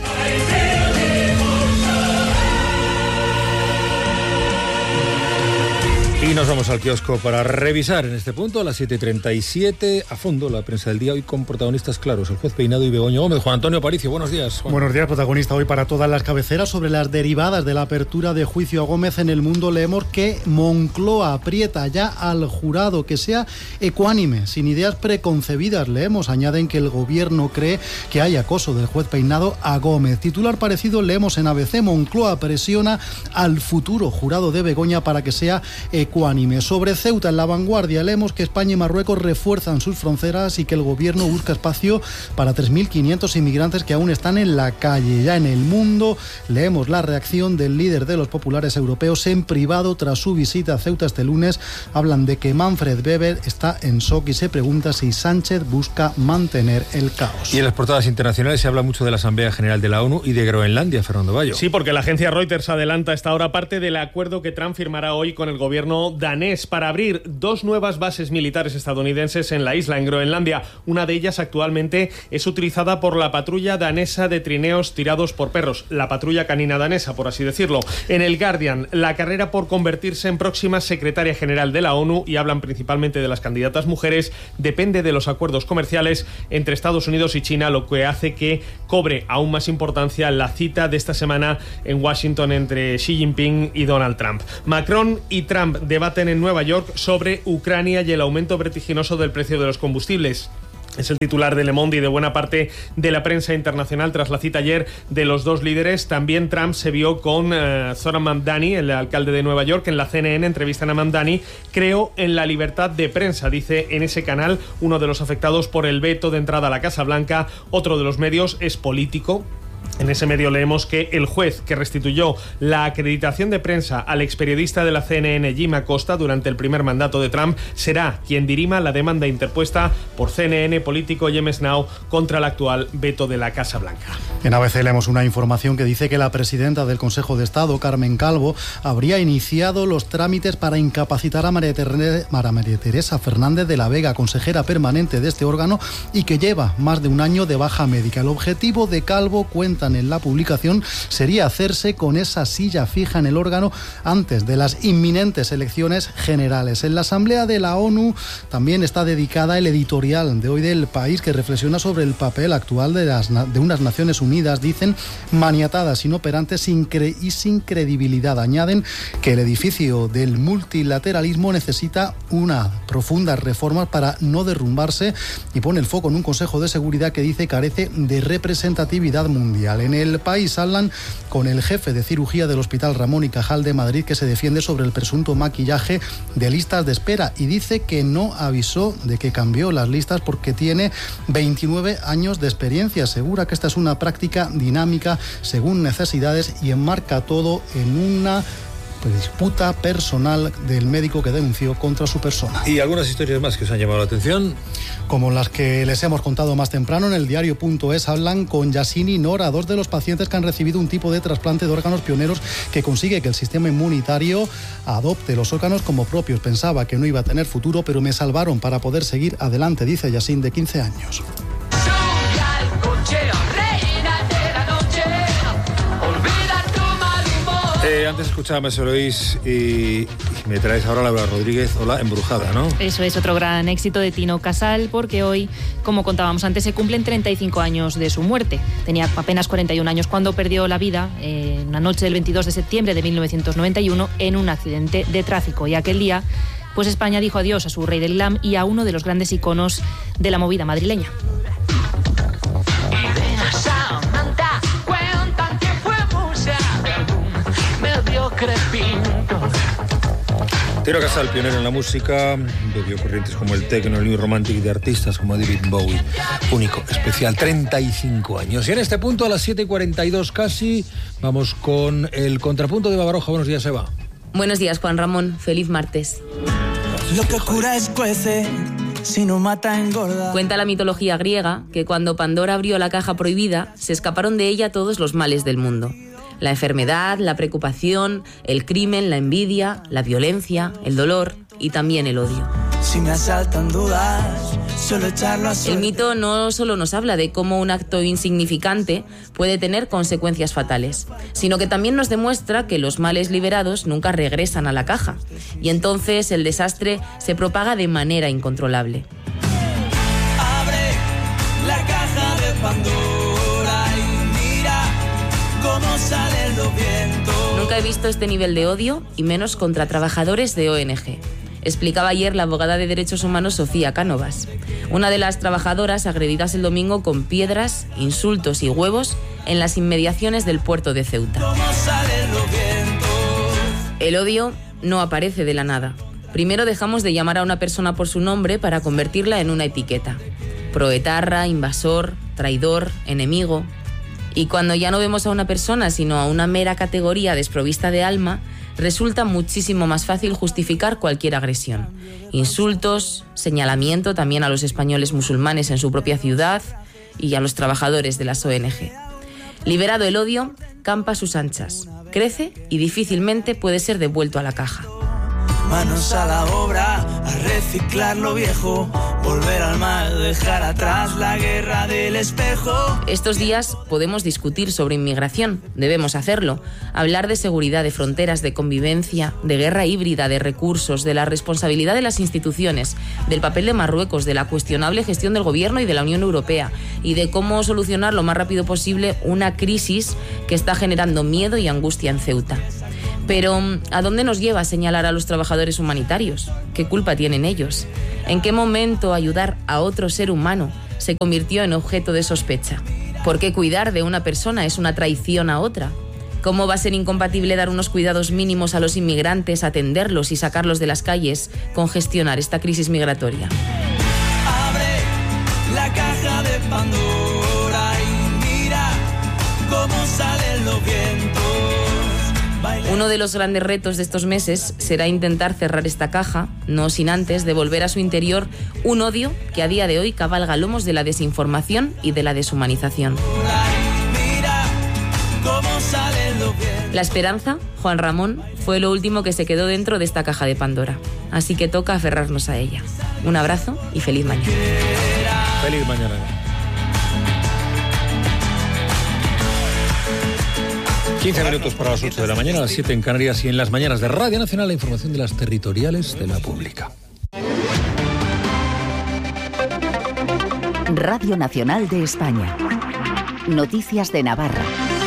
Y nos vamos al kiosco para revisar en este punto a las 7:37 a fondo la prensa del día, hoy con protagonistas claros, el juez Peinado y Begoña Gómez. Juan Antonio Aparicio, buenos días, Juan. Buenos días, protagonista hoy para todas las cabeceras. Sobre las derivadas de la apertura de juicio a Gómez en El Mundo leemos que Moncloa aprieta ya al jurado que sea ecuánime, sin ideas preconcebidas. Leemos, añaden que el gobierno cree que hay acoso del juez Peinado a Gómez. Titular parecido leemos en ABC, Moncloa presiona al futuro jurado de Begoña para que sea ecuánime ecuánime. Sobre Ceuta, en La Vanguardia, leemos que España y Marruecos refuerzan sus fronteras y que el gobierno busca espacio para 3.500 inmigrantes que aún están en la calle. Ya en El Mundo leemos la reacción del líder de los populares europeos en privado tras su visita a Ceuta este lunes. Hablan de que Manfred Weber está en shock y se pregunta si Sánchez busca mantener el caos. Y en las portadas internacionales se habla mucho de la Asamblea General de la ONU y de Groenlandia, Fernando Bayo. Sí, porque la agencia Reuters adelanta esta hora parte del acuerdo que Trump firmará hoy con el gobierno danés para abrir 2 nuevas bases militares estadounidenses en la isla, en Groenlandia. Una de ellas actualmente es utilizada por la patrulla danesa de trineos tirados por perros, la patrulla canina danesa, por así decirlo. En el Guardian, la carrera por convertirse en próxima secretaria general de la ONU, y hablan principalmente de las candidatas mujeres, depende de los acuerdos comerciales entre Estados Unidos y China, lo que hace que cobre aún más importancia la cita de esta semana en Washington entre Xi Jinping y Donald Trump. Macron y Trump debaten en Nueva York sobre Ucrania y el aumento vertiginoso del precio de los combustibles. Es el titular de Le Monde y de buena parte de la prensa internacional tras la cita ayer de los dos líderes. También Trump se vio con Zoran Mamdani, el alcalde de Nueva York. En la CNN entrevistan a Mamdani. Creo en la libertad de prensa, dice en ese canal uno de los afectados por el veto de entrada a la Casa Blanca. Otro de los medios es político. En ese medio leemos que el juez que restituyó la acreditación de prensa al experiodista de la CNN, Jim Acosta, durante el primer mandato de Trump, será quien dirima la demanda interpuesta por CNN, Político y MS Now contra el actual veto de la Casa Blanca. En ABC leemos una información que dice que la presidenta del Consejo de Estado, Carmen Calvo, habría iniciado los trámites para incapacitar a María Teresa Fernández de la Vega, consejera permanente de este órgano y que lleva más de un año de baja médica. El objetivo de Calvo, cuentan en la publicación, sería hacerse con esa silla fija en el órgano antes de las inminentes elecciones generales. En la Asamblea de la ONU también está dedicada el editorial de hoy del País, que reflexiona sobre el papel actual de unas Naciones Unidas, dicen, maniatadas, inoperantes y sin credibilidad. Añaden que el edificio del multilateralismo necesita una profundas reformas para no derrumbarse y pone el foco en un Consejo de Seguridad que dice carece de representatividad mundial. En el País hablan con el jefe de cirugía del Hospital Ramón y Cajal de Madrid, que se defiende sobre el presunto maquillaje de listas de espera y dice que no avisó de que cambió las listas porque tiene 29 años de experiencia. Asegura que esta es una práctica dinámica según necesidades y enmarca todo en una disputa personal del médico que denunció contra su persona. ¿Y algunas historias más que os han llamado la atención? Como las que les hemos contado más temprano, en el diario.es hablan con Yassine y Nora, 2 de los pacientes que han recibido un tipo de trasplante de órganos pioneros que consigue que el sistema inmunitario adopte los órganos como propios. Pensaba que no iba a tener futuro, pero me salvaron para poder seguir adelante, dice Yassine, de 15 años. Antes escuchaba Messi Luis y me traes ahora Laura Rodríguez, Hola Embrujada, ¿no? Eso es otro gran éxito de Tino Casal, porque hoy, como contábamos antes, se cumplen 35 años de su muerte. Tenía apenas 41 años cuando perdió la vida una noche del 22 de septiembre de 1991 en un accidente de tráfico. Y aquel día, pues España dijo adiós a su rey del glam y a uno de los grandes iconos de la movida madrileña. Tino Casal, pionero en la música, bebió corrientes como el techno, el new romantic, de artistas como David Bowie. Único, especial, 35 años. Y en este punto, a las 7:42 casi, vamos con el contrapunto de Eva Baroja. Buenos días, Eva. Buenos días, Juan Ramón. Feliz martes. Lo que cura es cuece, si no mata engorda. Cuenta la mitología griega que cuando Pandora abrió la caja prohibida, se escaparon de ella todos los males del mundo. La enfermedad, la preocupación, el crimen, la envidia, la violencia, el dolor y también el odio. Si me asaltan dudas, suelo echarlo a suerte. El mito no solo nos habla de cómo un acto insignificante puede tener consecuencias fatales, sino que también nos demuestra que los males liberados nunca regresan a la caja, y entonces el desastre se propaga de manera incontrolable. Abre la caja de Pandora y mira cómo salen los vientos. Nunca he visto este nivel de odio, y menos contra trabajadores de ONG. Explicaba ayer la abogada de Derechos Humanos Sofía Cánovas, una de las trabajadoras agredidas el domingo con piedras, insultos y huevos en las inmediaciones del puerto de Ceuta. El odio no aparece de la nada. Primero dejamos de llamar a una persona por su nombre para convertirla en una etiqueta. Proetarra, invasor, traidor, enemigo. Y cuando ya no vemos a una persona sino a una mera categoría desprovista de alma, resulta muchísimo más fácil justificar cualquier agresión. Insultos, señalamiento también a los españoles musulmanes en su propia ciudad y a los trabajadores de las ONG. Liberado el odio, campa a sus anchas, crece y difícilmente puede ser devuelto a la caja. Manos a la obra, a reciclar lo viejo, volver al mal, dejar atrás la guerra del espejo. Estos días podemos discutir sobre inmigración, debemos hacerlo, hablar de seguridad, de fronteras, de convivencia, de guerra híbrida, de recursos, de la responsabilidad de las instituciones, del papel de Marruecos, de la cuestionable gestión del gobierno y de la Unión Europea y de cómo solucionar lo más rápido posible una crisis que está generando miedo y angustia en Ceuta. Pero, ¿a dónde nos lleva señalar a los trabajadores humanitarios? ¿Qué culpa tienen ellos? ¿En qué momento ayudar a otro ser humano se convirtió en objeto de sospecha? ¿Por qué cuidar de una persona es una traición a otra? ¿Cómo va a ser incompatible dar unos cuidados mínimos a los inmigrantes, atenderlos y sacarlos de las calles con gestionar esta crisis migratoria? Abre la caja de Pandora y mira cómo salen los vientos. Uno de los grandes retos de estos meses será intentar cerrar esta caja, no sin antes devolver a su interior un odio que a día de hoy cabalga lomos de la desinformación y de la deshumanización. La esperanza, Juan Ramón, fue lo último que se quedó dentro de esta caja de Pandora. Así que toca aferrarnos a ella. Un abrazo y feliz mañana. Feliz mañana. 15 minutos para las 8 de la mañana, a las 7 en Canarias y en las mañanas de Radio Nacional la información de las territoriales de la pública. Radio Nacional de España. Noticias de Navarra.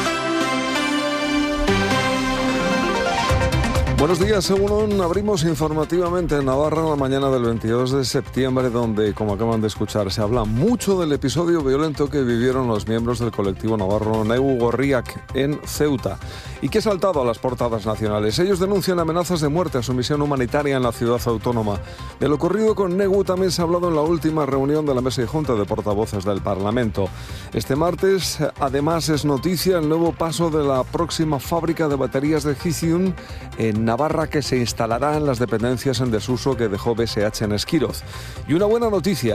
Buenos días, según abrimos informativamente en Navarra la mañana del 22 de septiembre, donde, como acaban de escuchar, se habla mucho del episodio violento que vivieron los miembros del colectivo navarro Negu Gorriak en Ceuta y que ha saltado a las portadas nacionales. Ellos denuncian amenazas de muerte a su misión humanitaria en la ciudad autónoma. De lo ocurrido con Negu también se ha hablado en la última reunión de la Mesa y Junta de Portavoces del Parlamento. Este martes, además, es noticia el nuevo paso de la próxima fábrica de baterías de lithium en Navarra, que se instalará en las dependencias en desuso que dejó BSH en Esquiroz. Y una buena noticia,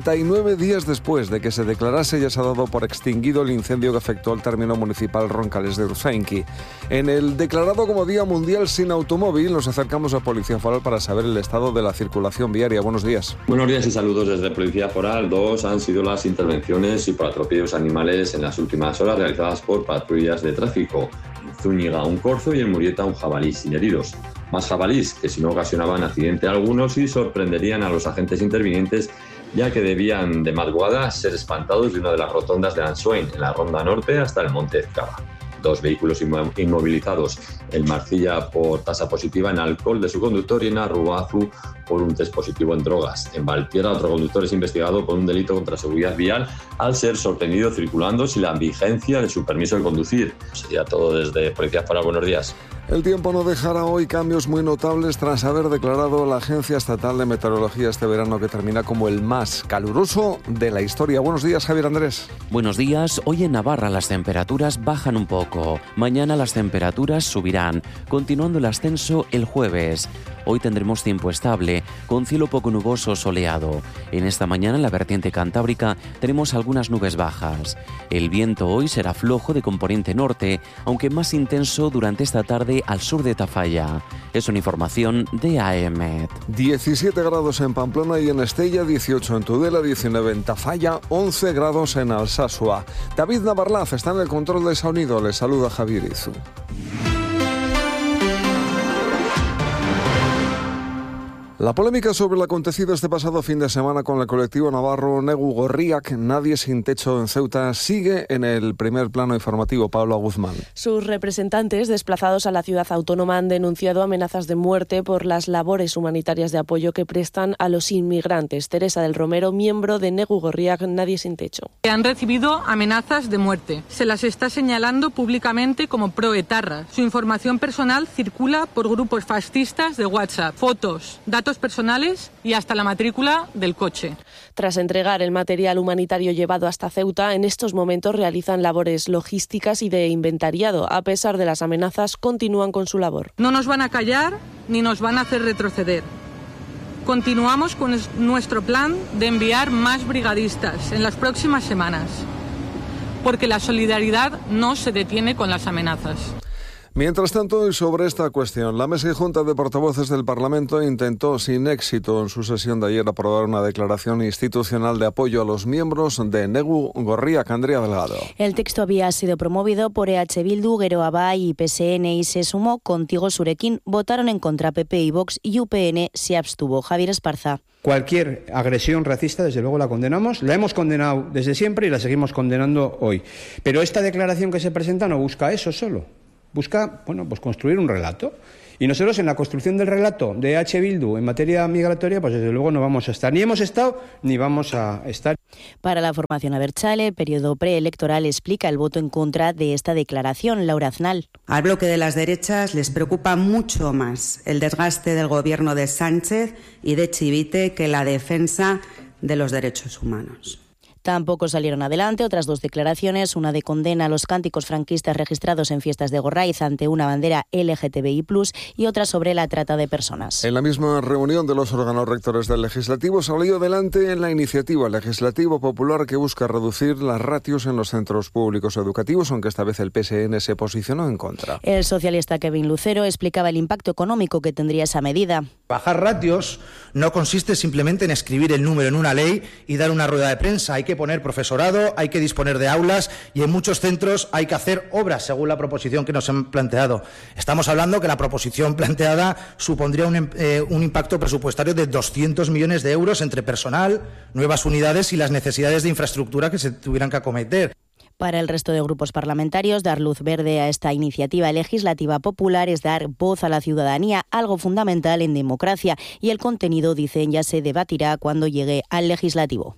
39 días después de que se declarase, ya se ha dado por extinguido el incendio que afectó al término municipal Roncales de Urzainqui. En el declarado como Día Mundial sin Automóvil, nos acercamos a Policía Foral para saber el estado de la circulación viaria. Buenos días. Buenos días y saludos desde Policía Foral. 2 han sido las intervenciones y por atropellos animales en las últimas horas realizadas por patrullas de tráfico. En Zúñiga un corzo y en Murieta un jabalí sin heridos. Más jabalís que si no ocasionaban accidente algunos y sorprenderían a los agentes intervinientes, ya que debían de madrugada ser espantados de una de las rotondas de Answain, en la Ronda Norte, hasta el Monte Ezcaba. 2 vehículos inmovilizados, el Marcilla por tasa positiva en alcohol de su conductor y en Arruazu por un test positivo en drogas. En Valtierra, otro conductor es investigado por un delito contra la seguridad vial al ser sorprendido circulando sin la vigencia de su permiso de conducir. Sería todo desde Policía Foral. Buenos días. El tiempo no dejará hoy cambios muy notables tras haber declarado la Agencia Estatal de Meteorología este verano que termina como el más caluroso de la historia. Buenos días, Javier Andrés. Buenos días. Hoy en Navarra las temperaturas bajan un poco. Mañana las temperaturas subirán, continuando el ascenso el jueves. Hoy tendremos tiempo estable, con cielo poco nuboso soleado. En esta mañana en la vertiente cantábrica tenemos algunas nubes bajas. El viento hoy será flojo de componente norte, aunque más intenso durante esta tarde al sur de Tafalla. Es una información de AEMET. 17 grados en Pamplona y en Estella, 18 en Tudela, 19 en Tafalla, 11 grados en Alsasua. David Navarlaz está en el control de sonido. Le saluda Javier Izu. La polémica sobre lo acontecido este pasado fin de semana con el colectivo navarro Negu Gorriak, Nadie sin techo en Ceuta, sigue en el primer plano informativo. Paula Guzmán. Sus representantes desplazados a la ciudad autónoma han denunciado amenazas de muerte por las labores humanitarias de apoyo que prestan a los inmigrantes. Teresa del Romero, miembro de Negu Gorriak, Nadie sin techo. Han recibido amenazas de muerte. Se las está señalando públicamente como proetarras. Su información personal circula por grupos fascistas de WhatsApp. Fotos, datos personales y hasta la matrícula del coche. Tras entregar el material humanitario llevado hasta Ceuta, en estos momentos realizan labores logísticas y de inventariado. A pesar de las amenazas, continúan con su labor. No nos van a callar ni nos van a hacer retroceder. Continuamos con nuestro plan de enviar más brigadistas en las próximas semanas, porque la solidaridad no se detiene con las amenazas. Mientras tanto, y sobre esta cuestión, la Mesa y Junta de Portavoces del Parlamento intentó sin éxito en su sesión de ayer aprobar una declaración institucional de apoyo a los miembros de Negu Gorriak. Andrea Delgado. El texto había sido promovido por EH Bildu, Geroa y PSN y se sumó Contigo Surekin. Votaron en contra PP y Vox y UPN se abstuvo. Javier Esparza. Cualquier agresión racista, desde luego, la condenamos. La hemos condenado desde siempre y la seguimos condenando hoy. Pero esta declaración que se presenta no busca eso solo. Busca, pues construir un relato. Y nosotros en la construcción del relato de EH Bildu en materia migratoria, pues desde luego no vamos a estar. Ni hemos estado, ni vamos a estar. Para la formación Abertzale, periodo preelectoral, explica el voto en contra de esta declaración. Laura Aznal. Al bloque de las derechas les preocupa mucho más el desgaste del gobierno de Sánchez y de Chivite que la defensa de los derechos humanos. Tampoco salieron adelante otras dos declaraciones, una de condena a los cánticos franquistas registrados en fiestas de Gorraiz ante una bandera LGTBI+, y otra sobre la trata de personas. En la misma reunión de los órganos rectores del Legislativo salió adelante en la iniciativa Legislativo Popular que busca reducir las ratios en los centros públicos educativos, aunque esta vez el PSN se posicionó en contra. El socialista Kevin Lucero explicaba el impacto económico que tendría esa medida. Bajar ratios no consiste simplemente en escribir el número en una ley y dar una rueda de prensa. Hay que poner profesorado, hay que disponer de aulas y en muchos centros hay que hacer obras según la proposición que nos han planteado. Estamos hablando que la proposición planteada supondría un impacto presupuestario de 200 millones de euros entre personal, nuevas unidades y las necesidades de infraestructura que se tuvieran que acometer. Para el resto de grupos parlamentarios, dar luz verde a esta iniciativa legislativa popular es dar voz a la ciudadanía, algo fundamental en democracia, y el contenido, dicen, ya se debatirá cuando llegue al legislativo.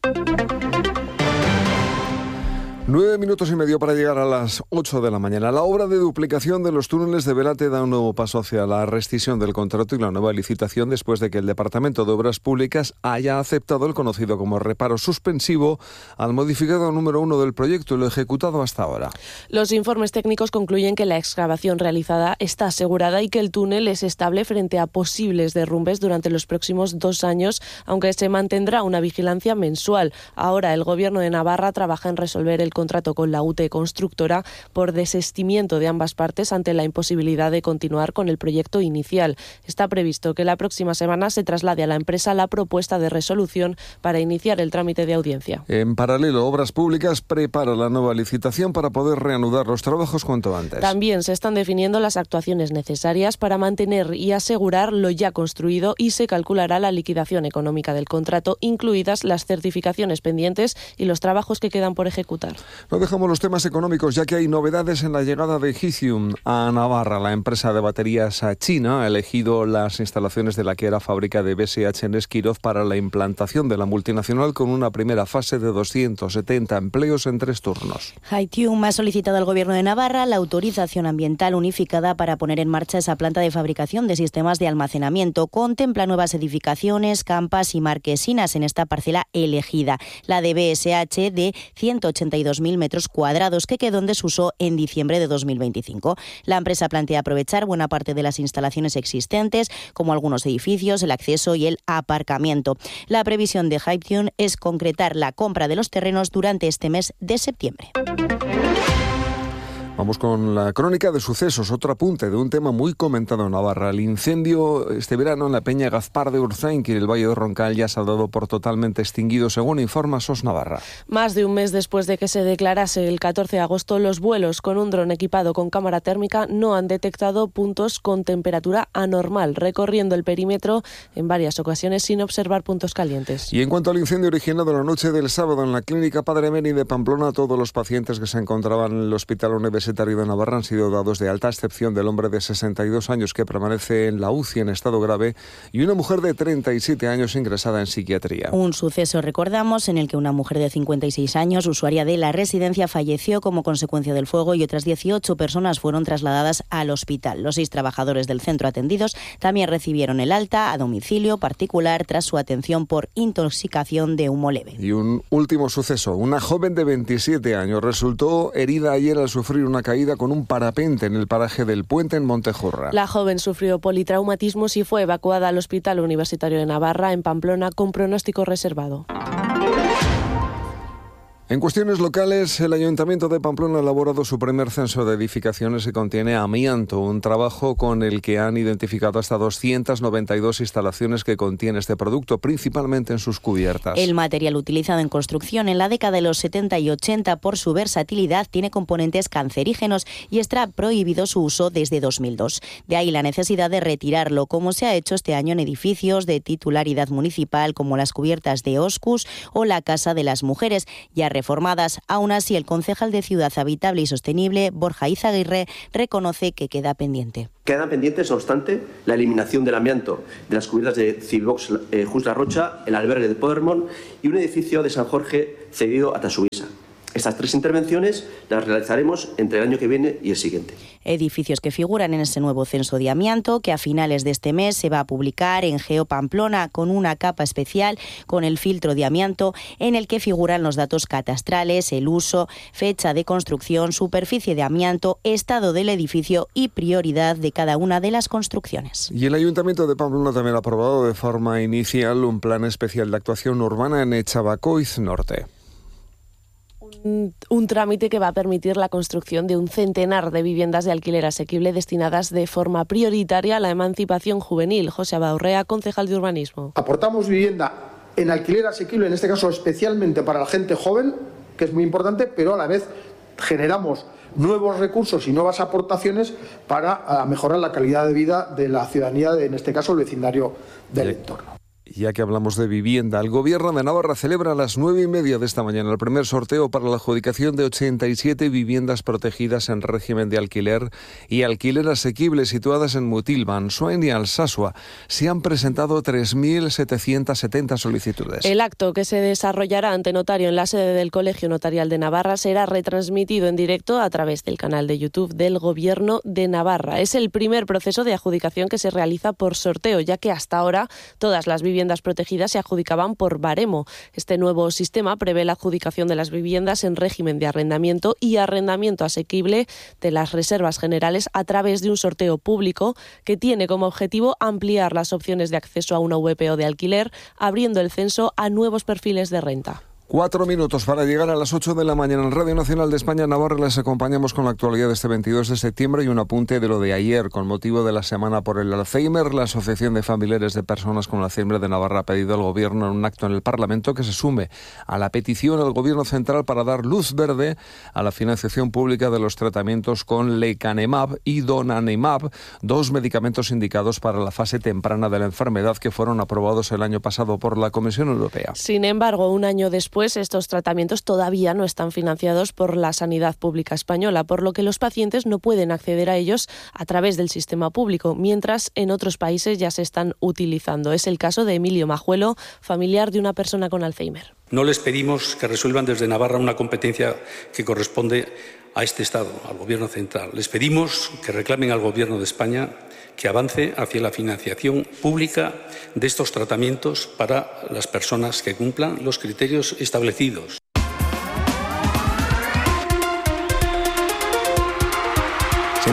9 minutos y medio para llegar a las 8 de la mañana. La obra de duplicación de los túneles de Velate da un nuevo paso hacia la rescisión del contrato y la nueva licitación después de que el Departamento de Obras Públicas haya aceptado el conocido como reparo suspensivo al modificado número 1 del proyecto y lo ejecutado hasta ahora. Los informes técnicos concluyen que la excavación realizada está asegurada y que el túnel es estable frente a posibles derrumbes durante los próximos 2 años, aunque se mantendrá una vigilancia mensual. Ahora el Gobierno de Navarra trabaja en resolver el contrato con la UTE constructora por desistimiento de ambas partes ante la imposibilidad de continuar con el proyecto inicial. Está previsto que la próxima semana se traslade a la empresa la propuesta de resolución para iniciar el trámite de audiencia. En paralelo, Obras Públicas prepara la nueva licitación para poder reanudar los trabajos cuanto antes. También se están definiendo las actuaciones necesarias para mantener y asegurar lo ya construido y se calculará la liquidación económica del contrato, incluidas las certificaciones pendientes y los trabajos que quedan por ejecutar. No dejamos los temas económicos, ya que hay novedades en la llegada de Lithium a Navarra. La empresa de baterías china ha elegido las instalaciones de la que era fábrica de BSH en Esquiroz para la implantación de la multinacional con una primera fase de 270 empleos en 3 turnos. Lithium ha solicitado al Gobierno de Navarra la autorización ambiental unificada para poner en marcha esa planta de fabricación de sistemas de almacenamiento. Contempla nuevas edificaciones, campas y marquesinas en esta parcela elegida. La de BSH de 182.000 metros cuadrados que quedó en desuso en diciembre de 2025. La empresa plantea aprovechar buena parte de las instalaciones existentes, como algunos edificios, el acceso y el aparcamiento. La previsión de Lithium es concretar la compra de los terrenos durante este mes de septiembre. Vamos con la crónica de sucesos, otro apunte de un tema muy comentado en Navarra. El incendio este verano en la peña Gazpar de Urzainqui, el Valle de Roncal, ya se ha dado por totalmente extinguido, según informa SOS Navarra. Más de un mes después de que se declarase el 14 de agosto, los vuelos con un dron equipado con cámara térmica no han detectado puntos con temperatura anormal, recorriendo el perímetro en varias ocasiones sin observar puntos calientes. Y en cuanto al incendio originado la noche del sábado en la clínica Padre Meni de Pamplona, todos los pacientes que se encontraban en el Hospital Universitario de Navarra han sido dados de alta, a excepción del hombre de 62 años que permanece en la UCI en estado grave y una mujer de 37 años ingresada en psiquiatría. Un suceso, recordamos, en el que una mujer de 56 años, usuaria de la residencia, falleció como consecuencia del fuego y otras 18 personas fueron trasladadas al hospital. Los 6 trabajadores del centro atendidos también recibieron el alta a domicilio particular tras su atención por intoxicación de humo leve. Y un último suceso, una joven de 27 años resultó herida ayer al sufrir una caída con un parapente en el paraje del Puente en Montejurra. La joven sufrió politraumatismos y fue evacuada al Hospital Universitario de Navarra en Pamplona con pronóstico reservado. En cuestiones locales, el Ayuntamiento de Pamplona ha elaborado su primer censo de edificaciones que contiene amianto, un trabajo con el que han identificado hasta 292 instalaciones que contiene este producto, principalmente en sus cubiertas. El material utilizado en construcción en la década de los 70 y 80 por su versatilidad tiene componentes cancerígenos y está prohibido su uso desde 2002. De ahí la necesidad de retirarlo, como se ha hecho este año en edificios de titularidad municipal como las cubiertas de Oscus o la Casa de las Mujeres, ya reformadas. Aún así, el concejal de Ciudad Habitable y Sostenible, Borja Izaguirre, reconoce que queda pendiente. Quedan pendientes, no obstante, la eliminación del amianto de las cubiertas de Civivox Just La Rocha, el albergue de Podermont y un edificio de San Jorge cedido a Tasubisa. Estas 3 intervenciones las realizaremos entre el año que viene y el siguiente. Edificios que figuran en ese nuevo censo de amianto que a finales de este mes se va a publicar en Geo Pamplona con una capa especial con el filtro de amianto en el que figuran los datos catastrales, el uso, fecha de construcción, superficie de amianto, estado del edificio y prioridad de cada una de las construcciones. Y el Ayuntamiento de Pamplona también ha aprobado de forma inicial un plan especial de actuación urbana en Echabacoiz Norte. Un trámite que va a permitir la construcción de un centenar de viviendas de alquiler asequible destinadas de forma prioritaria a la emancipación juvenil. José Abaurrea, concejal de urbanismo. Aportamos vivienda en alquiler asequible, en este caso especialmente para la gente joven, que es muy importante, pero a la vez generamos nuevos recursos y nuevas aportaciones para mejorar la calidad de vida de la ciudadanía, en este caso el vecindario del entorno. Ya que hablamos de vivienda, el Gobierno de Navarra celebra a las 9:30 de esta mañana el primer sorteo para la adjudicación de 87 viviendas protegidas en régimen de alquiler y alquiler asequible situadas en Mutilva, Ansoain y Alsasua. Se han presentado 3.770 solicitudes. El acto, que se desarrollará ante notario en la sede del Colegio Notarial de Navarra, será retransmitido en directo a través del canal de YouTube del Gobierno de Navarra. Es el primer proceso de adjudicación que se realiza por sorteo, ya que hasta ahora todas las viviendas protegidas se adjudicaban por baremo. Este nuevo sistema prevé la adjudicación de las viviendas en régimen de arrendamiento y arrendamiento asequible de las reservas generales a través de un sorteo público que tiene como objetivo ampliar las opciones de acceso a una VPO de alquiler, abriendo el censo a nuevos perfiles de renta. 4 minutos para llegar a las 8 de la mañana. En Radio Nacional de España, Navarra, les acompañamos con la actualidad de este 22 de septiembre y un apunte de lo de ayer. Con motivo de la Semana por el Alzheimer, la Asociación de Familiares de Personas con Alzheimer de Navarra ha pedido al Gobierno en un acto en el Parlamento que se sume a la petición al Gobierno central para dar luz verde a la financiación pública de los tratamientos con lecanemab y donanemab, 2 medicamentos indicados para la fase temprana de la enfermedad que fueron aprobados el año pasado por la Comisión Europea. Sin embargo, un año después, estos tratamientos todavía no están financiados por la sanidad pública española, por lo que los pacientes no pueden acceder a ellos a través del sistema público, mientras en otros países ya se están utilizando. Es el caso de Emilio Majuelo, familiar de una persona con Alzheimer. No les pedimos que resuelvan desde Navarra una competencia que corresponde a este Estado, al Gobierno central. Les pedimos que reclamen al Gobierno de España que avance hacia la financiación pública de estos tratamientos para las personas que cumplan los criterios establecidos.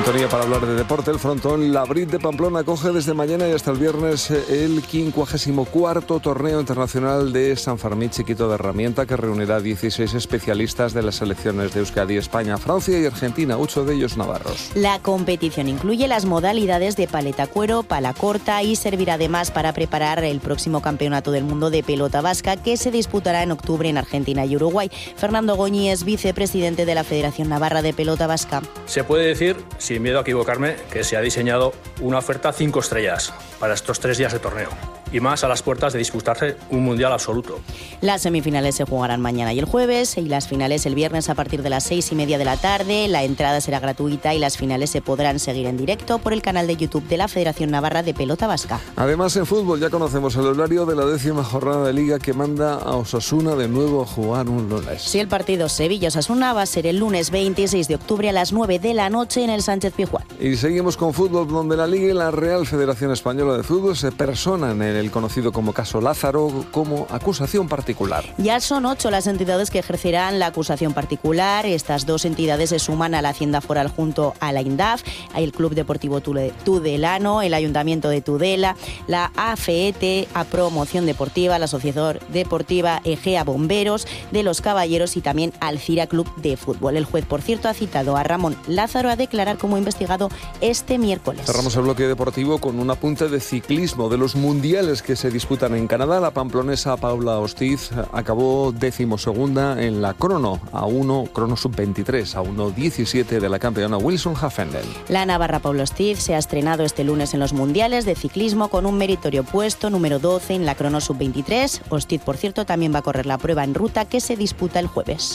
sintonía para hablar de deporte. El frontón Labrit de Pamplona acoge desde mañana y hasta el viernes el 54º Torneo Internacional de San Fermín Chiquito de Herramienta, que reunirá 16 especialistas de las selecciones de Euskadi, España, Francia y Argentina, 8 de ellos navarros. La competición incluye las modalidades de paleta cuero, pala corta y servirá además para preparar el próximo Campeonato del Mundo de Pelota Vasca, que se disputará en octubre en Argentina y Uruguay. Fernando Goñi es vicepresidente de la Federación Navarra de Pelota Vasca. Se puede decir, sin miedo a equivocarme, que se ha diseñado una oferta 5 estrellas para estos 3 días de torneo, y más a las puertas de disputarse un mundial absoluto. Las semifinales se jugarán mañana y el jueves, y las finales el viernes a partir de las 6:30 de la tarde. La entrada será gratuita y las finales se podrán seguir en directo por el canal de YouTube de la Federación Navarra de Pelota Vasca. Además, en fútbol ya conocemos el horario de la 10ª jornada de Liga, que manda a Osasuna de nuevo a jugar un lunes. Sí, el partido Sevilla-Osasuna va a ser el lunes 26 de octubre a las 9 de la noche en el Sánchez-Pizjuán. Y seguimos con fútbol, donde la Liga y la Real Federación Española de Fútbol se personan en el conocido como caso Lázaro como acusación particular. Ya son 8 las entidades que ejercerán la acusación particular. Estas 2 entidades se suman a la Hacienda Foral junto a la INDAF, el Club Deportivo Tudelano, el Ayuntamiento de Tudela, la AFET, a Promoción Deportiva, la Asociación Deportiva Egea Bomberos de los Caballeros y también Alcira Club de Fútbol. El juez, por cierto, ha citado a Ramón Lázaro a declarar como investigado este miércoles. Cerramos el bloque deportivo con un apunte de ciclismo de los mundiales que se disputan en Canadá. La pamplonesa Paula Ostiz acabó 12ª en la crono sub-23 a 1:17 de la campeona Wilson Hafendel. La navarra Paula Ostiz se ha estrenado este lunes en los mundiales de ciclismo con un meritorio puesto número 12 en la crono sub-23. Ostiz, por cierto, también va a correr la prueba en ruta que se disputa el jueves.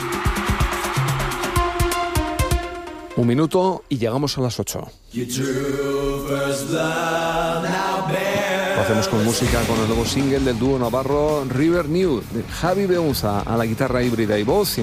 1 minuto y llegamos a las 8. Lo hacemos con música, con el nuevo single del dúo navarro River New, de Javi Beunza a la guitarra híbrida y voz.